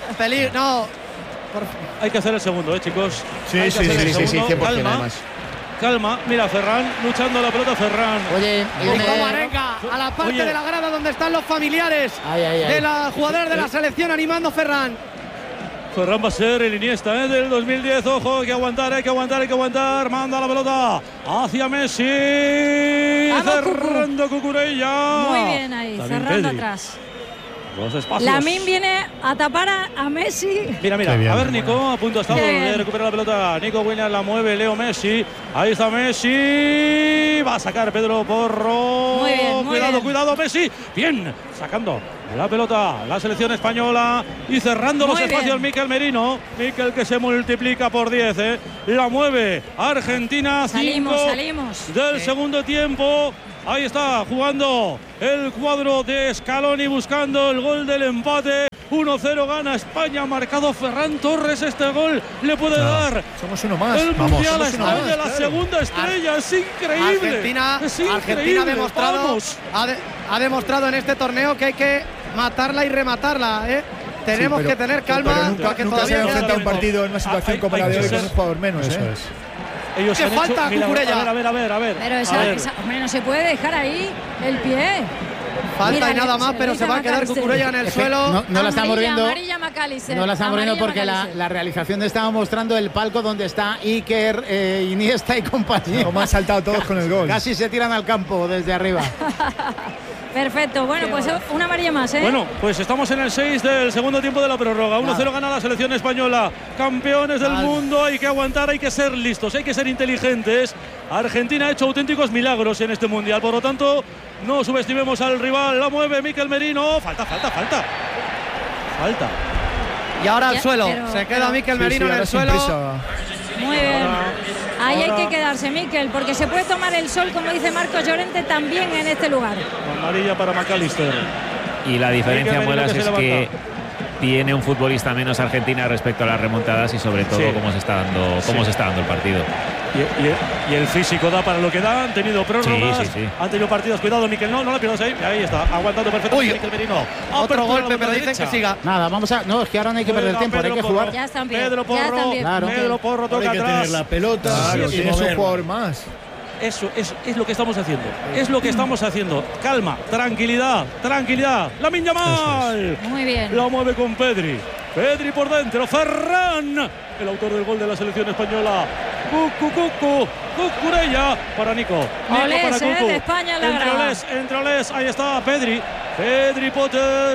Hay que hacer el segundo, chicos. Sí, 100%. Calma, mira, Ferran luchando la pelota, Ferran. Oye, a la parte de la grada donde están los familiares de los jugadores de la selección animando Ferran. Ferran va a ser el Iniesta del 2010. Ojo, hay que aguantar. Manda la pelota hacia Messi. Cerrando Cucurella. Muy bien ahí, cerrando atrás. Los espacios. Lamine viene a tapar a Messi. Mira, a ver, Nico, a punto ha estado de recuperar la pelota. Nico Williams la mueve, Leo Messi. Ahí está Messi. Va a sacar Pedro Porro. Muy bien, cuidado, Messi. Bien, sacando la pelota la selección española y cerrando los espacios Mikel Merino. Mikel que se multiplica por 10. La mueve Argentina. Salimos. Del segundo tiempo. Ahí está jugando el cuadro de Scaloni buscando el gol del empate. 1-0 gana España, marcado Ferran Torres. Este gol le puede dar. Somos uno más. El Mundial a España, la segunda estrella. Es increíble. Argentina ha demostrado en este torneo que hay que matarla y rematarla. Tenemos que tener calma. Pero nunca se ha enfrentado un partido en una situación como la de hoy con un jugador menos. Eso es. Ellos ¿Qué falta, Cucurella? A ver. Pero hombre, no se puede dejar ahí el pie. Falta y nada más, pero se va a quedar Cucurella en el suelo. No la estamos viendo. No la estamos viendo porque la realización estaba mostrando el palco donde está Iker, Iniesta y compañía. Como han saltado todos con el gol. Casi se tiran al campo desde arriba. Perfecto, bueno, pues una amarilla más, Bueno, pues estamos en el 6 del segundo tiempo de la prórroga. 1-0 gana la selección española. Campeones del mundo, hay que aguantar, hay que ser listos, hay que ser inteligentes. Argentina ha hecho auténticos milagros en este mundial, por lo tanto, no subestimemos al rival. La mueve Mikel Merino. Falta. Y ahora al suelo. Se queda Mikel Merino en el suelo. Muy bien. Ahí hay que quedarse, Mikel, porque se puede tomar el sol, como dice Marcos Llorente, también en este lugar. Amarilla para McAllister. Y la diferencia, Muelas, es que tiene un futbolista menos Argentina respecto a las remontadas y sobre todo cómo se está dando el partido. Y el físico da para lo que da. Han tenido prórrogas, han tenido partidos. Cuidado, Mikel, no la pierdas ahí. Ahí está, aguantando perfectamente Mikel Merino. Otro golpe, pero dicen que siga. Nada, no, es que ahora no hay que perder tiempo, hay que jugar. Ya están bien. Pedro Porro, Pedro Porro toca atrás. Tener la pelota, tienes un jugador más. Eso es lo que estamos haciendo. Es lo que estamos haciendo. Calma, tranquilidad. Lamine Yamal. Muy bien. La mueve con Pedri por dentro. Ferran, el autor del gol de la selección española. Cucurella para Nico. Olés, de España en la grada. Entre Olés, ahí está Pedri Potter.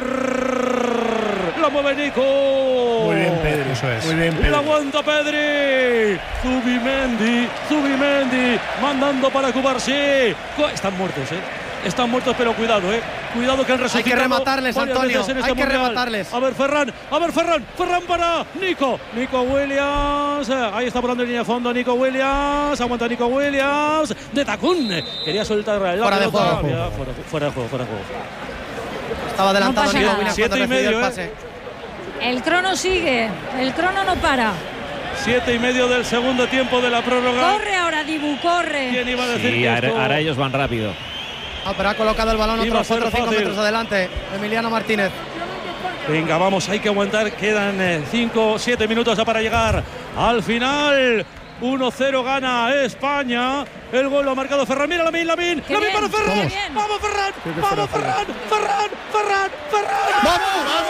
La mueve Nico. Muy bien, Pedri, eso es. Muy bien, Pedri. La aguanta Pedri. Zubimendi mandando para Cubarsí. Están muertos, pero cuidado, Cuidado que el resultado. Hay que rematarles, Antonio. Hay que rematarles. A ver, Ferran para Nico Williams. Ahí está volando en línea de fondo Nico Williams. Aguanta Nico Williams. De tacún. Quería soltar la fuera de juego. Fuera de juego. Estaba adelantado Nico Williams. 7:30, el pase. El crono sigue. El crono no para. 7:30 del segundo tiempo de la prórroga. Corre ahora, Dibu, corre. ¿Quién iba a decir que ahora ellos van rápido? Pero ha colocado el balón otros 4 o 5 metros adelante. Emiliano Martínez. Venga, vamos, hay que aguantar. Quedan 5-7 minutos para llegar al final. 1-0 gana España. El gol lo ha marcado Ferran. Mira Lamine para Ferran. Vamos Ferran. ¡Vamos!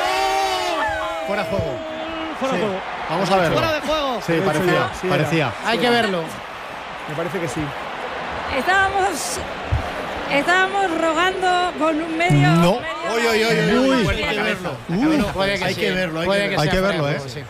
Fuera de juego. Vamos a verlo. Fuera de juego. Sí, parecía. Hay que verlo. Me parece que sí. Estábamos rogando con un medio. No. Hay que verlo. Hay que verlo,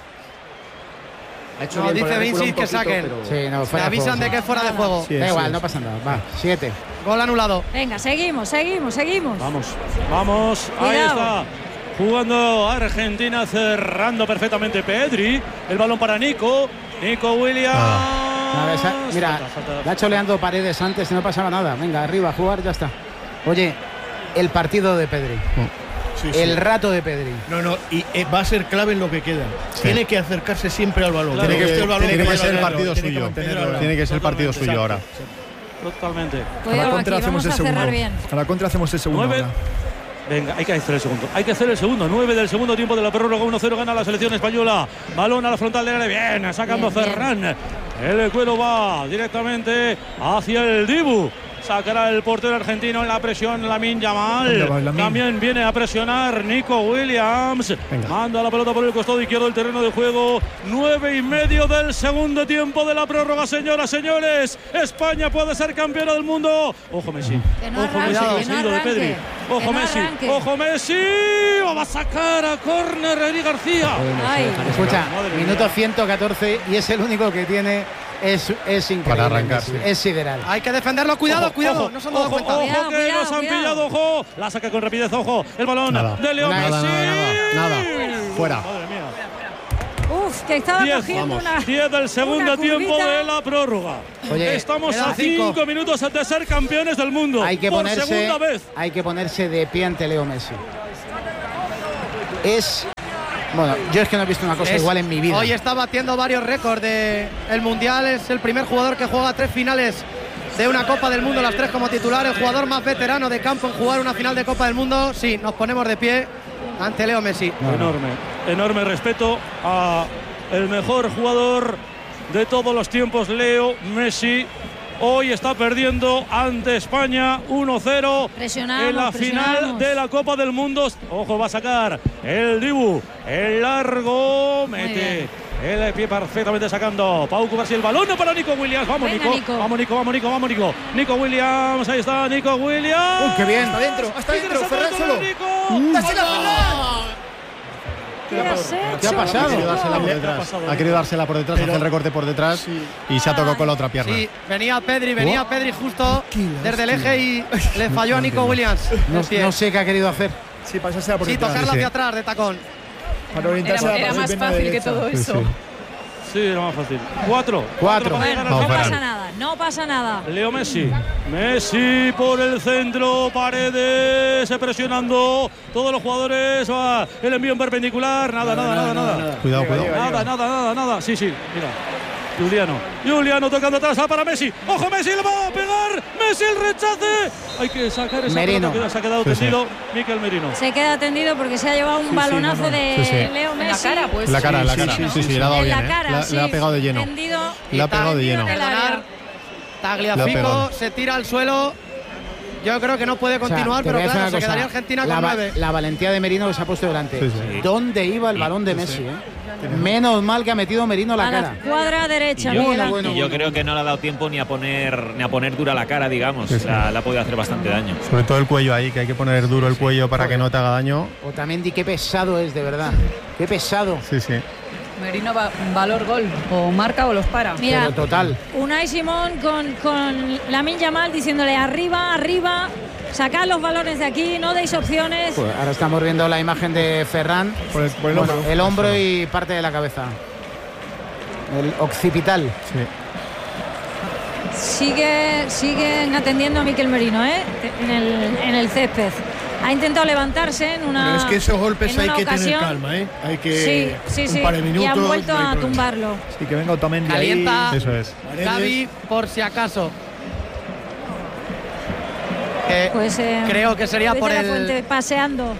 No, dice Vinci que saquen. Me avisan de que es fuera de juego. Da igual, no pasa nada. Va, 7. Gol anulado. Venga, seguimos. Vamos. Ahí está. Jugando Argentina, cerrando perfectamente Pedri. El balón para Nico Williams. Mira, va choleando Paredes antes y no pasaba nada. Venga, arriba, a jugar, ya está. Oye, el partido de Pedri. El rato de Pedri. No, y va a ser clave en lo que queda. Tiene que acercarse siempre al balón. Claro, tiene que ser el partido suyo. Tiene que ser el partido suyo ahora. Totalmente. A la contra hacemos el segundo. A la contra hacemos el segundo. Venga, hay que hacer el segundo. 9 del segundo tiempo de la prórroga. 1-0 gana la selección española. Balón a la frontal del área. Bien, sacando Ferran. El cuero va directamente hacia el Dibu. Sacará el portero argentino en la presión, Lamine Yamal. También viene a presionar Nico Williams. Manda la pelota por el costado izquierdo del terreno de juego. 9:30 del segundo tiempo de la prórroga, señoras, señores. España puede ser campeona del mundo. Ojo Messi. Ojo Messi, que seguido de Pedri. Ojo Messi. Ojo Messi. Va a sacar a córner Eric García. Escucha, minuto 114 y es el único que tiene. Es increíble. Para arrancar. Es sideral. Hay que defenderlo. Cuidado, cuidado. No se han dado cuenta. Ojo, que nos han pillado. Ojo. La saca con rapidez. Ojo. El balón de Leo Messi. Nada. Fuera. Madre mía. Uf, que estaba cogiendo una 10 del segundo tiempo de la prórroga. Oye, estamos a 5 minutos de ser campeones del mundo. Hay que por segunda vez. Hay que ponerse de pie ante Leo Messi. Bueno, yo es que no he visto una cosa igual en mi vida. Hoy está batiendo varios récords del Mundial. Es el primer jugador que juega 3 finales de una Copa del Mundo, las 3 como titular. El jugador más veterano de campo en jugar una final de Copa del Mundo. Sí, nos ponemos de pie ante Leo Messi. Enorme respeto a el mejor jugador de todos los tiempos, Leo Messi. Hoy está perdiendo ante España 1-0 en la final de la Copa del Mundo. Ojo, va a sacar el Dibu, el largo, mete el pie perfectamente sacando Pau Cubarsí, el balón para Nico Williams. Vamos, venga, Nico. Vamos, Nico. Nico Williams, ahí está Nico Williams. Uy, qué bien. Hasta dentro, Ferran solo. ¡Dásela, Ferran! ¿Qué ha pasado? Ha querido dársela por detrás, hace el recorte por detrás y se ha tocado con la otra pierna. Sí, venía Pedri justo desde el eje y le falló a Nico Williams. No sé qué ha querido hacer. Sí, pasársela por detrás. Tocarla hacia atrás de tacón. Era más fácil que todo eso. Sí, era más fácil. 4. Bueno, no pasa nada. Leo Messi. Messi por el centro. Paredes presionando. Todos los jugadores. El envío en perpendicular. Nada. Cuidado. Nada. Sí, mira. Juliano tocando atrás para Messi. ¡Ojo, Messi! ¡Le va a pegar! ¡Messi el rechace! Hay que sacar esa pelota que se ha quedado tendido. Mikel Merino. Se queda tendido porque se ha llevado un balonazo de Leo Messi. En la cara, pues. La cara. Sí, le ha dado bien. Le ha pegado de lleno. Le ha pegado de lleno. Tagliafico se tira al suelo. Yo creo que no puede continuar, pero claro, se quedaría Argentina con 9. La valentía de Merino que se ha puesto delante. ¿Dónde iba el balón de Messi? Menos mal que ha metido Merino la cara. Cuadra derecha. Yo creo que no le ha dado tiempo ni a poner dura la cara, digamos. O sea, le ha podido hacer bastante daño. Sobre todo el cuello ahí, que hay que poner duro el cuello para que no te haga daño. Otamendi, qué pesado es, de verdad. Qué pesado. Sí. Merino va valor gol, o marca o los para. Mira, pero total. Unai Simón con Lamine Yamal diciéndole arriba, sacad los balones de aquí, no deis opciones. Pues ahora estamos viendo la imagen de Ferran por el hombro. El hombro y parte de la cabeza. El occipital. Siguen atendiendo a Mikel Merino, en el césped. Ha intentado levantarse en una. Pero es que esos golpes hay que ocasión. tener calma, Hay que un par de minutos. Y han vuelto a tumbarlo. Sí, que venga Otamendi calienta ahí. Eso es. Gavi, por si acaso. Pues creo que sería por el Fuente paseando.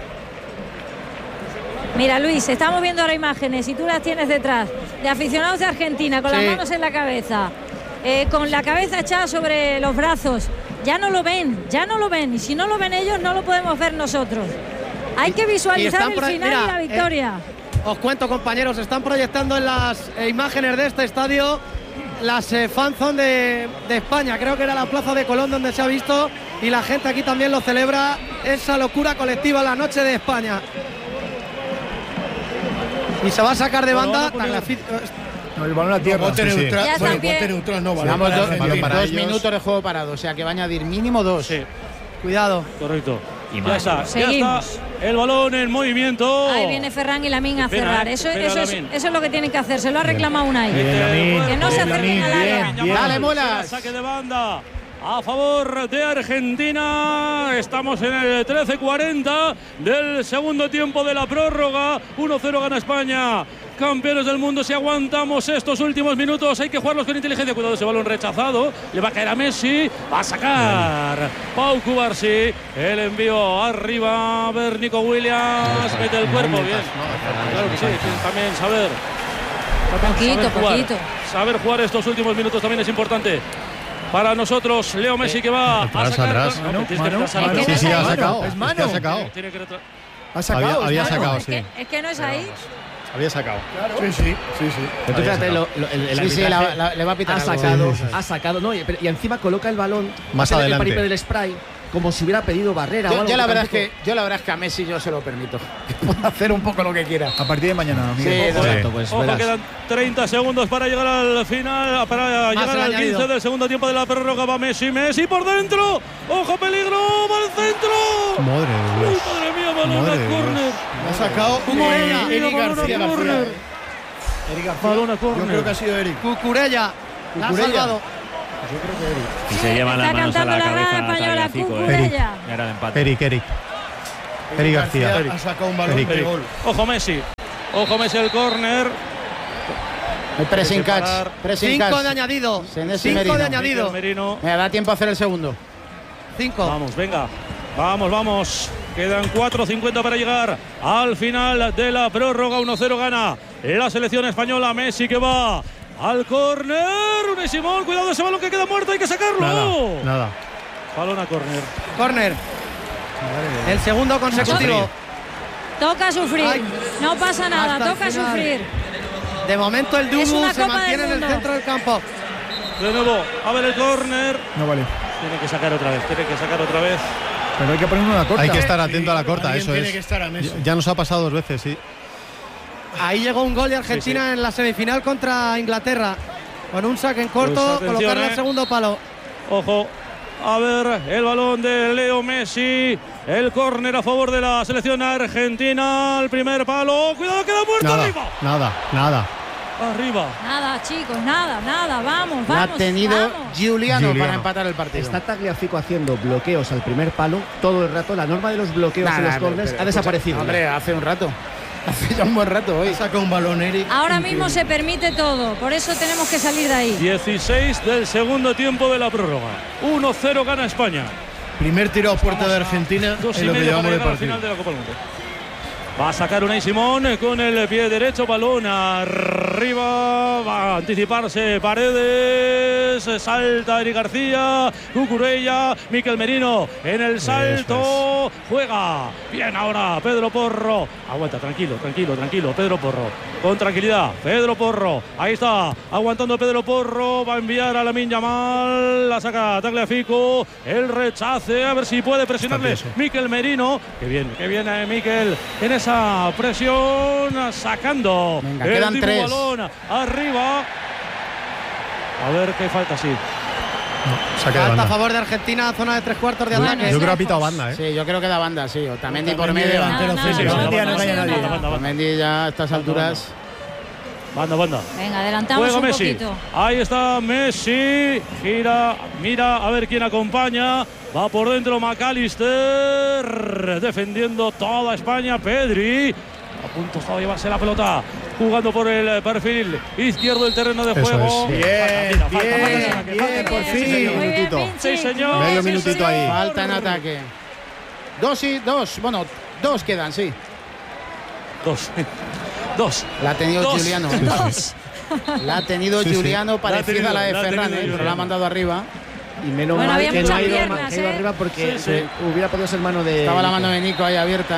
Mira, Luis, estamos viendo ahora imágenes y tú las tienes detrás de aficionados de Argentina con las manos en la cabeza, con la cabeza echada sobre los brazos. Ya no lo ven. Y si no lo ven ellos, no lo podemos ver nosotros. Hay que visualizar el final y la victoria. Os cuento, compañeros, están proyectando en las imágenes de este estadio las fanzone de España. Creo que era la Plaza de Colón donde se ha visto, y la gente aquí también lo celebra, esa locura colectiva, la noche de España. Y se va a sacar de banda. No, el balón a tierra. Bote neutral no vale. Llevamos 2 minutos de juego parado, o sea que va a añadir mínimo 2. Cuidado. Correcto. Y ya está el balón en movimiento. Ahí viene Ferran y Lamine a cerrar. Eso es lo que tienen que hacer. Se lo ha reclamado Unai. Que no se acerquen al área. Dale, Muelas. Saque de banda a favor de Argentina. Estamos en el 13:40 del segundo tiempo de la prórroga. 1-0 gana España. Campeones del mundo, si aguantamos estos últimos minutos, hay que jugarlos con inteligencia. Cuidado, ese balón rechazado, le va a caer a Messi, va a sacar Pau Cubarsí, el envío arriba, a ver Nico Williams, mete el cuerpo, bien. Claro que sí, también saber poquito. Saber jugar estos últimos minutos también es importante. para nosotros. Leo Messi que va a sacar. Sí, ha sacado. Es mano. Ha sacado. Ha sacado. Había sacado, sí. Es que no es ahí. Había sacado. Claro. Sí. Pero fíjate, le va a pitar. Ha sacado. No, y encima coloca el balón más el adelante. paripé del spray, como si hubiera pedido barrera o algo. Yo la verdad es que a Messi yo se lo permito. Que pueda hacer un poco lo que quiera. A partir de mañana, Miguel. Sí, exacto, pues ojo, quedan 30 segundos para llegar al final, para llegar al 15 del segundo tiempo de la prórroga. Va Messi por dentro. Ojo, peligro, va al centro. Madre de Dios. Madre mía, balón a córner. Ha sacado Eric García. Balón a córner. Yo creo que ha sido Eric. Cucurella. La ha salvado. Yo creo que Eric. Y se lleva las manos a la cabeza Natalia Fico. Era el empate. Eric García. Ha sacado un balón de gol. Ojo Messi el córner. El pressing catch. 5 de añadido. 5 de añadido. Me da tiempo a hacer el segundo. 5. Vamos, venga. Vamos. Quedan 4:50 para llegar al final de la prórroga. 1-0 gana la selección española. Messi que va al córner. Unai Simón, cuidado ese balón que queda muerto, hay que sacarlo. Nada. Balón a córner. Córner. El segundo consecutivo. Toca sufrir. No pasa nada, toca sufrir. De momento el Dubu se mantiene en el centro del campo. De nuevo, a ver el córner. No vale. Tiene que sacar otra vez. Pero hay que poner una corta. Hay que estar atento a la corta, eso tiene es. Que estar a Messi. Ya nos ha pasado 2 veces, sí. Ahí llegó un gol de Argentina en la semifinal contra Inglaterra. Con un saque en corto, Pues colocarle el segundo palo. Ojo, a ver el balón de Leo Messi. El córner a favor de la selección argentina. El primer palo. Cuidado, queda muerto arriba. Nada. Arriba. Nada, chicos, nada. Vamos. Ha tenido Giuliano para empatar el partido. Está Tagliafico haciendo bloqueos al primer palo todo el rato. La norma de los bloqueos en los corners ha desaparecido. Hombre, hace un rato. Hace ya un buen rato hoy. Saca un balón Eric. Ahora mismo se permite todo, por eso tenemos que salir de ahí. 16 del segundo tiempo de la prórroga. 1-0 gana España. Primer tiro a puerta de Argentina. 2 y medio para llegar al final de la Copa del Mundo. Va a sacar Unai Simón con el pie derecho, balón arriba, va a anticiparse Paredes, salta Eric García, Cucurella, Mikel Merino en el salto, juega bien ahora Pedro Porro, aguanta, tranquilo, Pedro Porro, con tranquilidad, Pedro Porro, ahí está, aguantando Pedro Porro, va a enviar a Lamine Yamal, la saca Tagliafico, el rechace, a ver si puede presionarle Mikel Merino, que bien Mikel en esa presión, sacando. Venga, quedan 3. Balón arriba. A ver qué falta, sí. Falta a favor de Argentina, zona de 3/4 de ataque. Yo creo que ha pitado banda, Sí, yo creo que da banda, sí. Otamendi por medio. Otamendi ya a estas alturas. Banda. Venga, adelantamos un poquito. Ahí está Messi. Gira, mira a ver quién acompaña. Va por dentro McAllister. Defendiendo toda España. Pedri. A punto está de llevarse la pelota. Jugando por el perfil izquierdo del terreno de juego. Bien, por fin. Sí, señor. Medio minutito ahí. Falta en ataque. 2 Bueno, 2 quedan, sí. 2. La ha tenido Giuliano. La ha tenido Giuliano, parecida a la de Ferran, pero la ha mandado arriba. Y menos mal que no ha ido arriba porque hubiera podido ser mano de. Estaba la mano de Nico ahí abierta.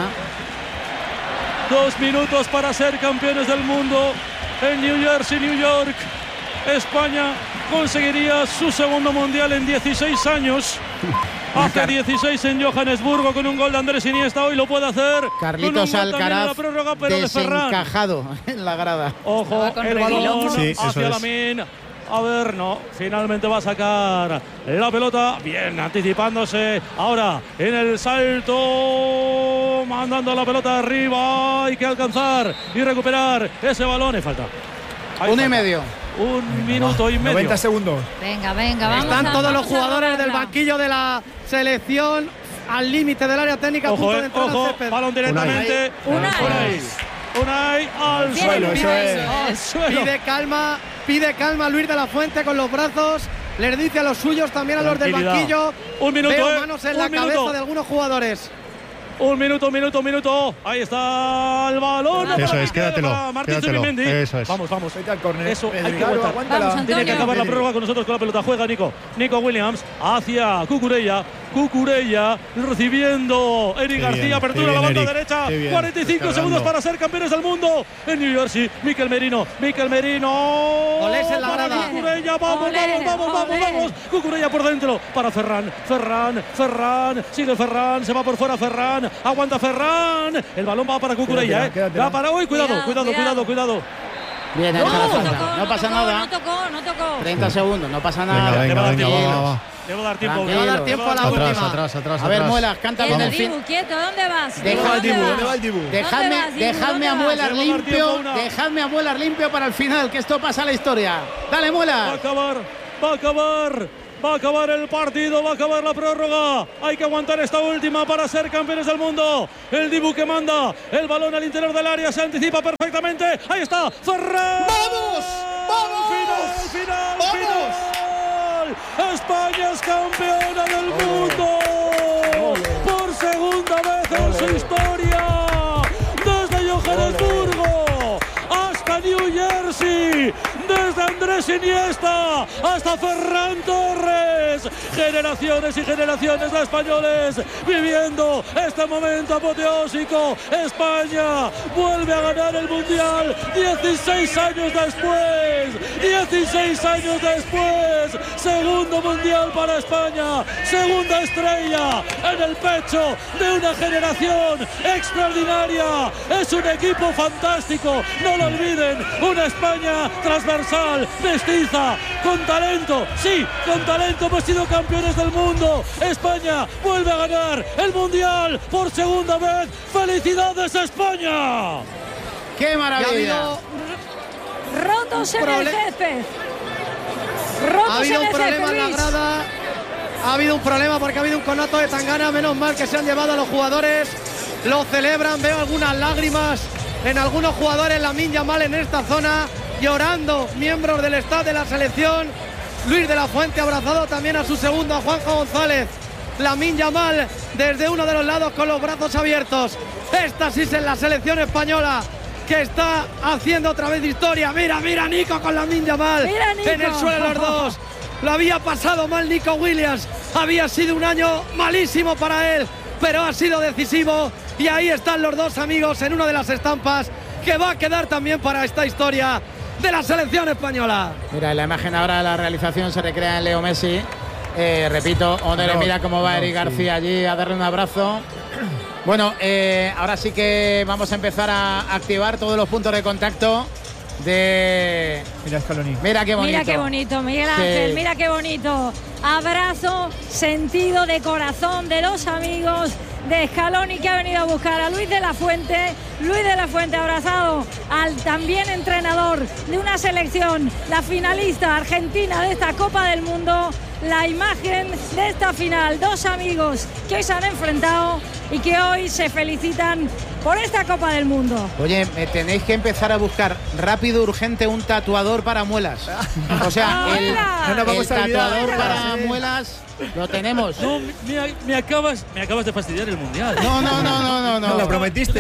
2 minutos para ser campeones del mundo en New Jersey, New York. España conseguiría su segundo mundial en 16 años. Hace 16 en Johannesburgo con un gol de Andrés Iniesta. Hoy lo puede hacer. Carlitos Alcaraz prórroga, pero desencajado en la grada. Ojo, el balón hacia Lamine. A ver, no, finalmente va a sacar la pelota, bien, anticipándose, ahora en el salto, mandando la pelota arriba, hay que alcanzar y recuperar ese balón, y falta. 1 y medio. 1 minuto y medio. 90 segundos. Venga, vamos. Están todos los jugadores del banquillo de la selección al límite del área técnica. Ojo, balón directamente. Unai al suelo. Pide calma Luis de la Fuente con los brazos. Les dice a los suyos, también a los del banquillo. Un minuto. Veo manos en la cabeza de algunos jugadores. Un minuto. Ahí está el balón. Eso es, quédatelo. Martín Zubimendi. Eso es. Vamos. Vete al córner. Eso, hay que Claro, aguantar. aguántala. Tiene que acabar la prórroga con nosotros con la pelota. Juega Nico Williams hacia Cucurella, recibiendo Eric García, apertura a la banda derecha, 45 segundos para ser campeones del mundo en New Jersey. Mikel Merino. Olés en la grada. Cucurella, vamos. Cucurella por dentro para Ferran, sigue Ferran, se va por fuera Ferran, aguanta Ferran, el balón va para Cucurella, va para hoy, cuidado. Bien, no pasa nada. No tocó. 30 segundos, no pasa nada. Venga, va. Debo dar tiempo a la última. Atrás. A ver, Muelas, canta bien el fin. Quieto, ¿dónde vas? ¿Dónde va el Dibu? Dejadme a Muelas limpio. Dejadme a Muelas limpio para el final, que esto pasa a la historia. Dale, Muelas. Va a acabar el partido, va a acabar la prórroga. Hay que aguantar esta última para ser campeones del mundo. El Dibu que manda el balón al interior del área, se anticipa perfectamente. Ahí está, Ferran. ¡Vamos! Final. España es campeona del mundo por segunda vez en su historia. Desde Johannesburgo hasta New Jersey, desde Andrés Iniesta hasta Ferran Torres, generaciones y generaciones de españoles viviendo este momento apoteósico. España vuelve a ganar el Mundial 16 años después, segundo Mundial para España, segunda estrella en el pecho de una generación extraordinaria. Es un equipo fantástico, no lo olviden, una España transversal, mestiza, con talento, hemos sido campeones del mundo. España vuelve a ganar el Mundial por segunda vez. ¡Felicidades, España! ¡Qué maravilla! Rotos en el césped. Ha habido un problema en la grada. Ha habido un problema porque ha habido un conato de tangana. Menos mal que se han llevado a los jugadores. Lo celebran. Veo algunas lágrimas en algunos jugadores. Lamine Yamal en esta zona llorando. Miembros del staff de la selección. Luis de la Fuente abrazado también a su segundo, a Juanjo González. Lamine Yamal desde uno de los lados con los brazos abiertos. Éxtasis en la selección española, que está haciendo otra vez historia. Mira Nico con Lamine Yamal en el suelo, los dos. Lo había pasado mal Nico Williams, había sido un año malísimo para él, pero ha sido decisivo, y ahí están los dos amigos en una de las estampas que va a quedar también para esta historia de la selección española. Mira, la imagen ahora de la realización se recrea en Leo Messi. Repito, mira cómo va Eric García allí a darle un abrazo. Bueno, ahora sí que vamos a empezar a activar todos los puntos de contacto de... Mira Scaloni. Mira qué bonito, Miguel Ángel, mira qué bonito. Abrazo, sentido de corazón de los amigos de Scaloni, que ha venido a buscar a Luis de la Fuente. Luis de la Fuente abrazado al también entrenador de una selección, la finalista argentina de esta Copa del Mundo. La imagen de esta final, dos amigos que hoy se han enfrentado y que hoy se felicitan por esta Copa del Mundo. Oye, tenéis que empezar a buscar rápido, urgente, un tatuador para muelas. O sea, el tatuador para muelas lo tenemos. No, me acabas de fastidiar el Mundial. No. Lo prometiste.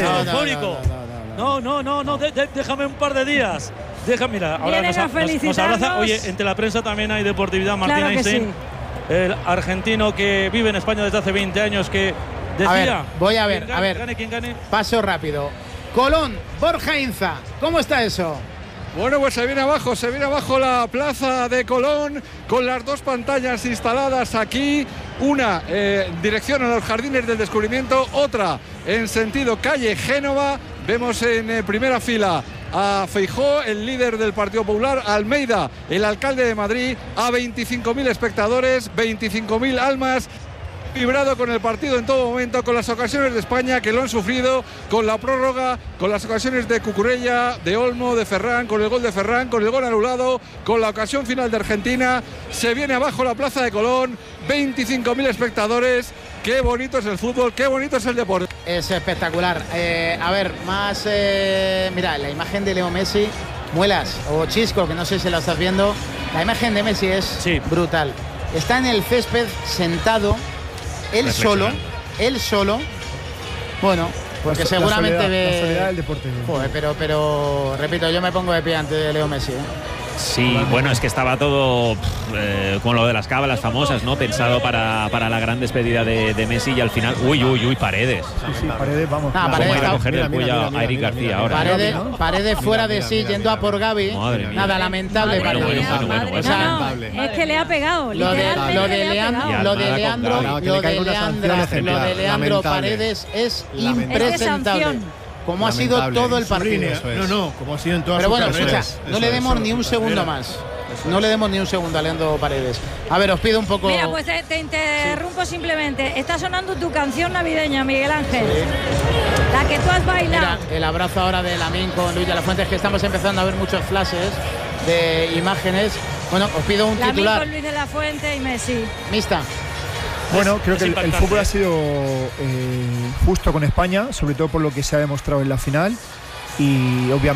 No, déjame un par de días. Mira, ahora nos abraza. Oye, entre la prensa también hay deportividad. Martín Einstein, el argentino que vive en España desde hace 20 años, que decía... A ver, ¿quién gane? Paso rápido. Colón, Borja Inza, ¿cómo está eso? Bueno, pues se viene abajo la plaza de Colón, con las dos pantallas instaladas aquí, una dirección a los Jardines del Descubrimiento, otra en sentido calle Génova. Vemos en primera fila a Feijóo, el líder del Partido Popular, a Almeida, el alcalde de Madrid, a 25.000 espectadores, 25.000 almas. Vibrado con el partido en todo momento, con las ocasiones de España que lo han sufrido, con la prórroga, con las ocasiones de Cucurella, de Olmo, de Ferran, con el gol de Ferran, con el gol anulado, con la ocasión final de Argentina. Se viene abajo la plaza de Colón, 25.000 espectadores. Qué bonito es el fútbol, qué bonito es el deporte. Es espectacular. A ver, más... mira, la imagen de Leo Messi, Muelas o Chisco, que no sé si la estás viendo. La imagen de Messi es brutal. Está en el césped sentado, él solo, Bueno, porque seguramente ve. La soledad del deporte. Joder, pero repito, yo me pongo de pie ante Leo Messi. Sí, bueno, es que estaba todo con lo de las cábalas famosas, ¿no? Pensado para la gran despedida de Messi y al final. Uy, Paredes. Sí, Paredes, vamos. Vamos a coger del cuello a Eric García ahora. Paredes fuera de sí, yendo a por Gavi. Nada, lamentable para él. Es que le ha pegado. Lo de Leandro Paredes es impresentable. Como ha sido todo el partido. No, como ha sido en todas Pero bueno, sus carreras. escucha, no le demos ni un segundo más. No le demos ni un segundo a Leandro Paredes. A ver, os pido un poco. Mira, pues te interrumpo simplemente. Está sonando tu canción navideña, Miguel Ángel. Sí. La que tú has bailado. Mira, el abrazo ahora de Lamine con Luis de la Fuente, es que estamos empezando a ver muchos flashes de imágenes. Bueno, os pido un titular. Lamine con Luis de la Fuente y Messi. Mista. Bueno, creo que el fútbol ha sido justo con España, sobre todo por lo que se ha demostrado en la final, y obviamente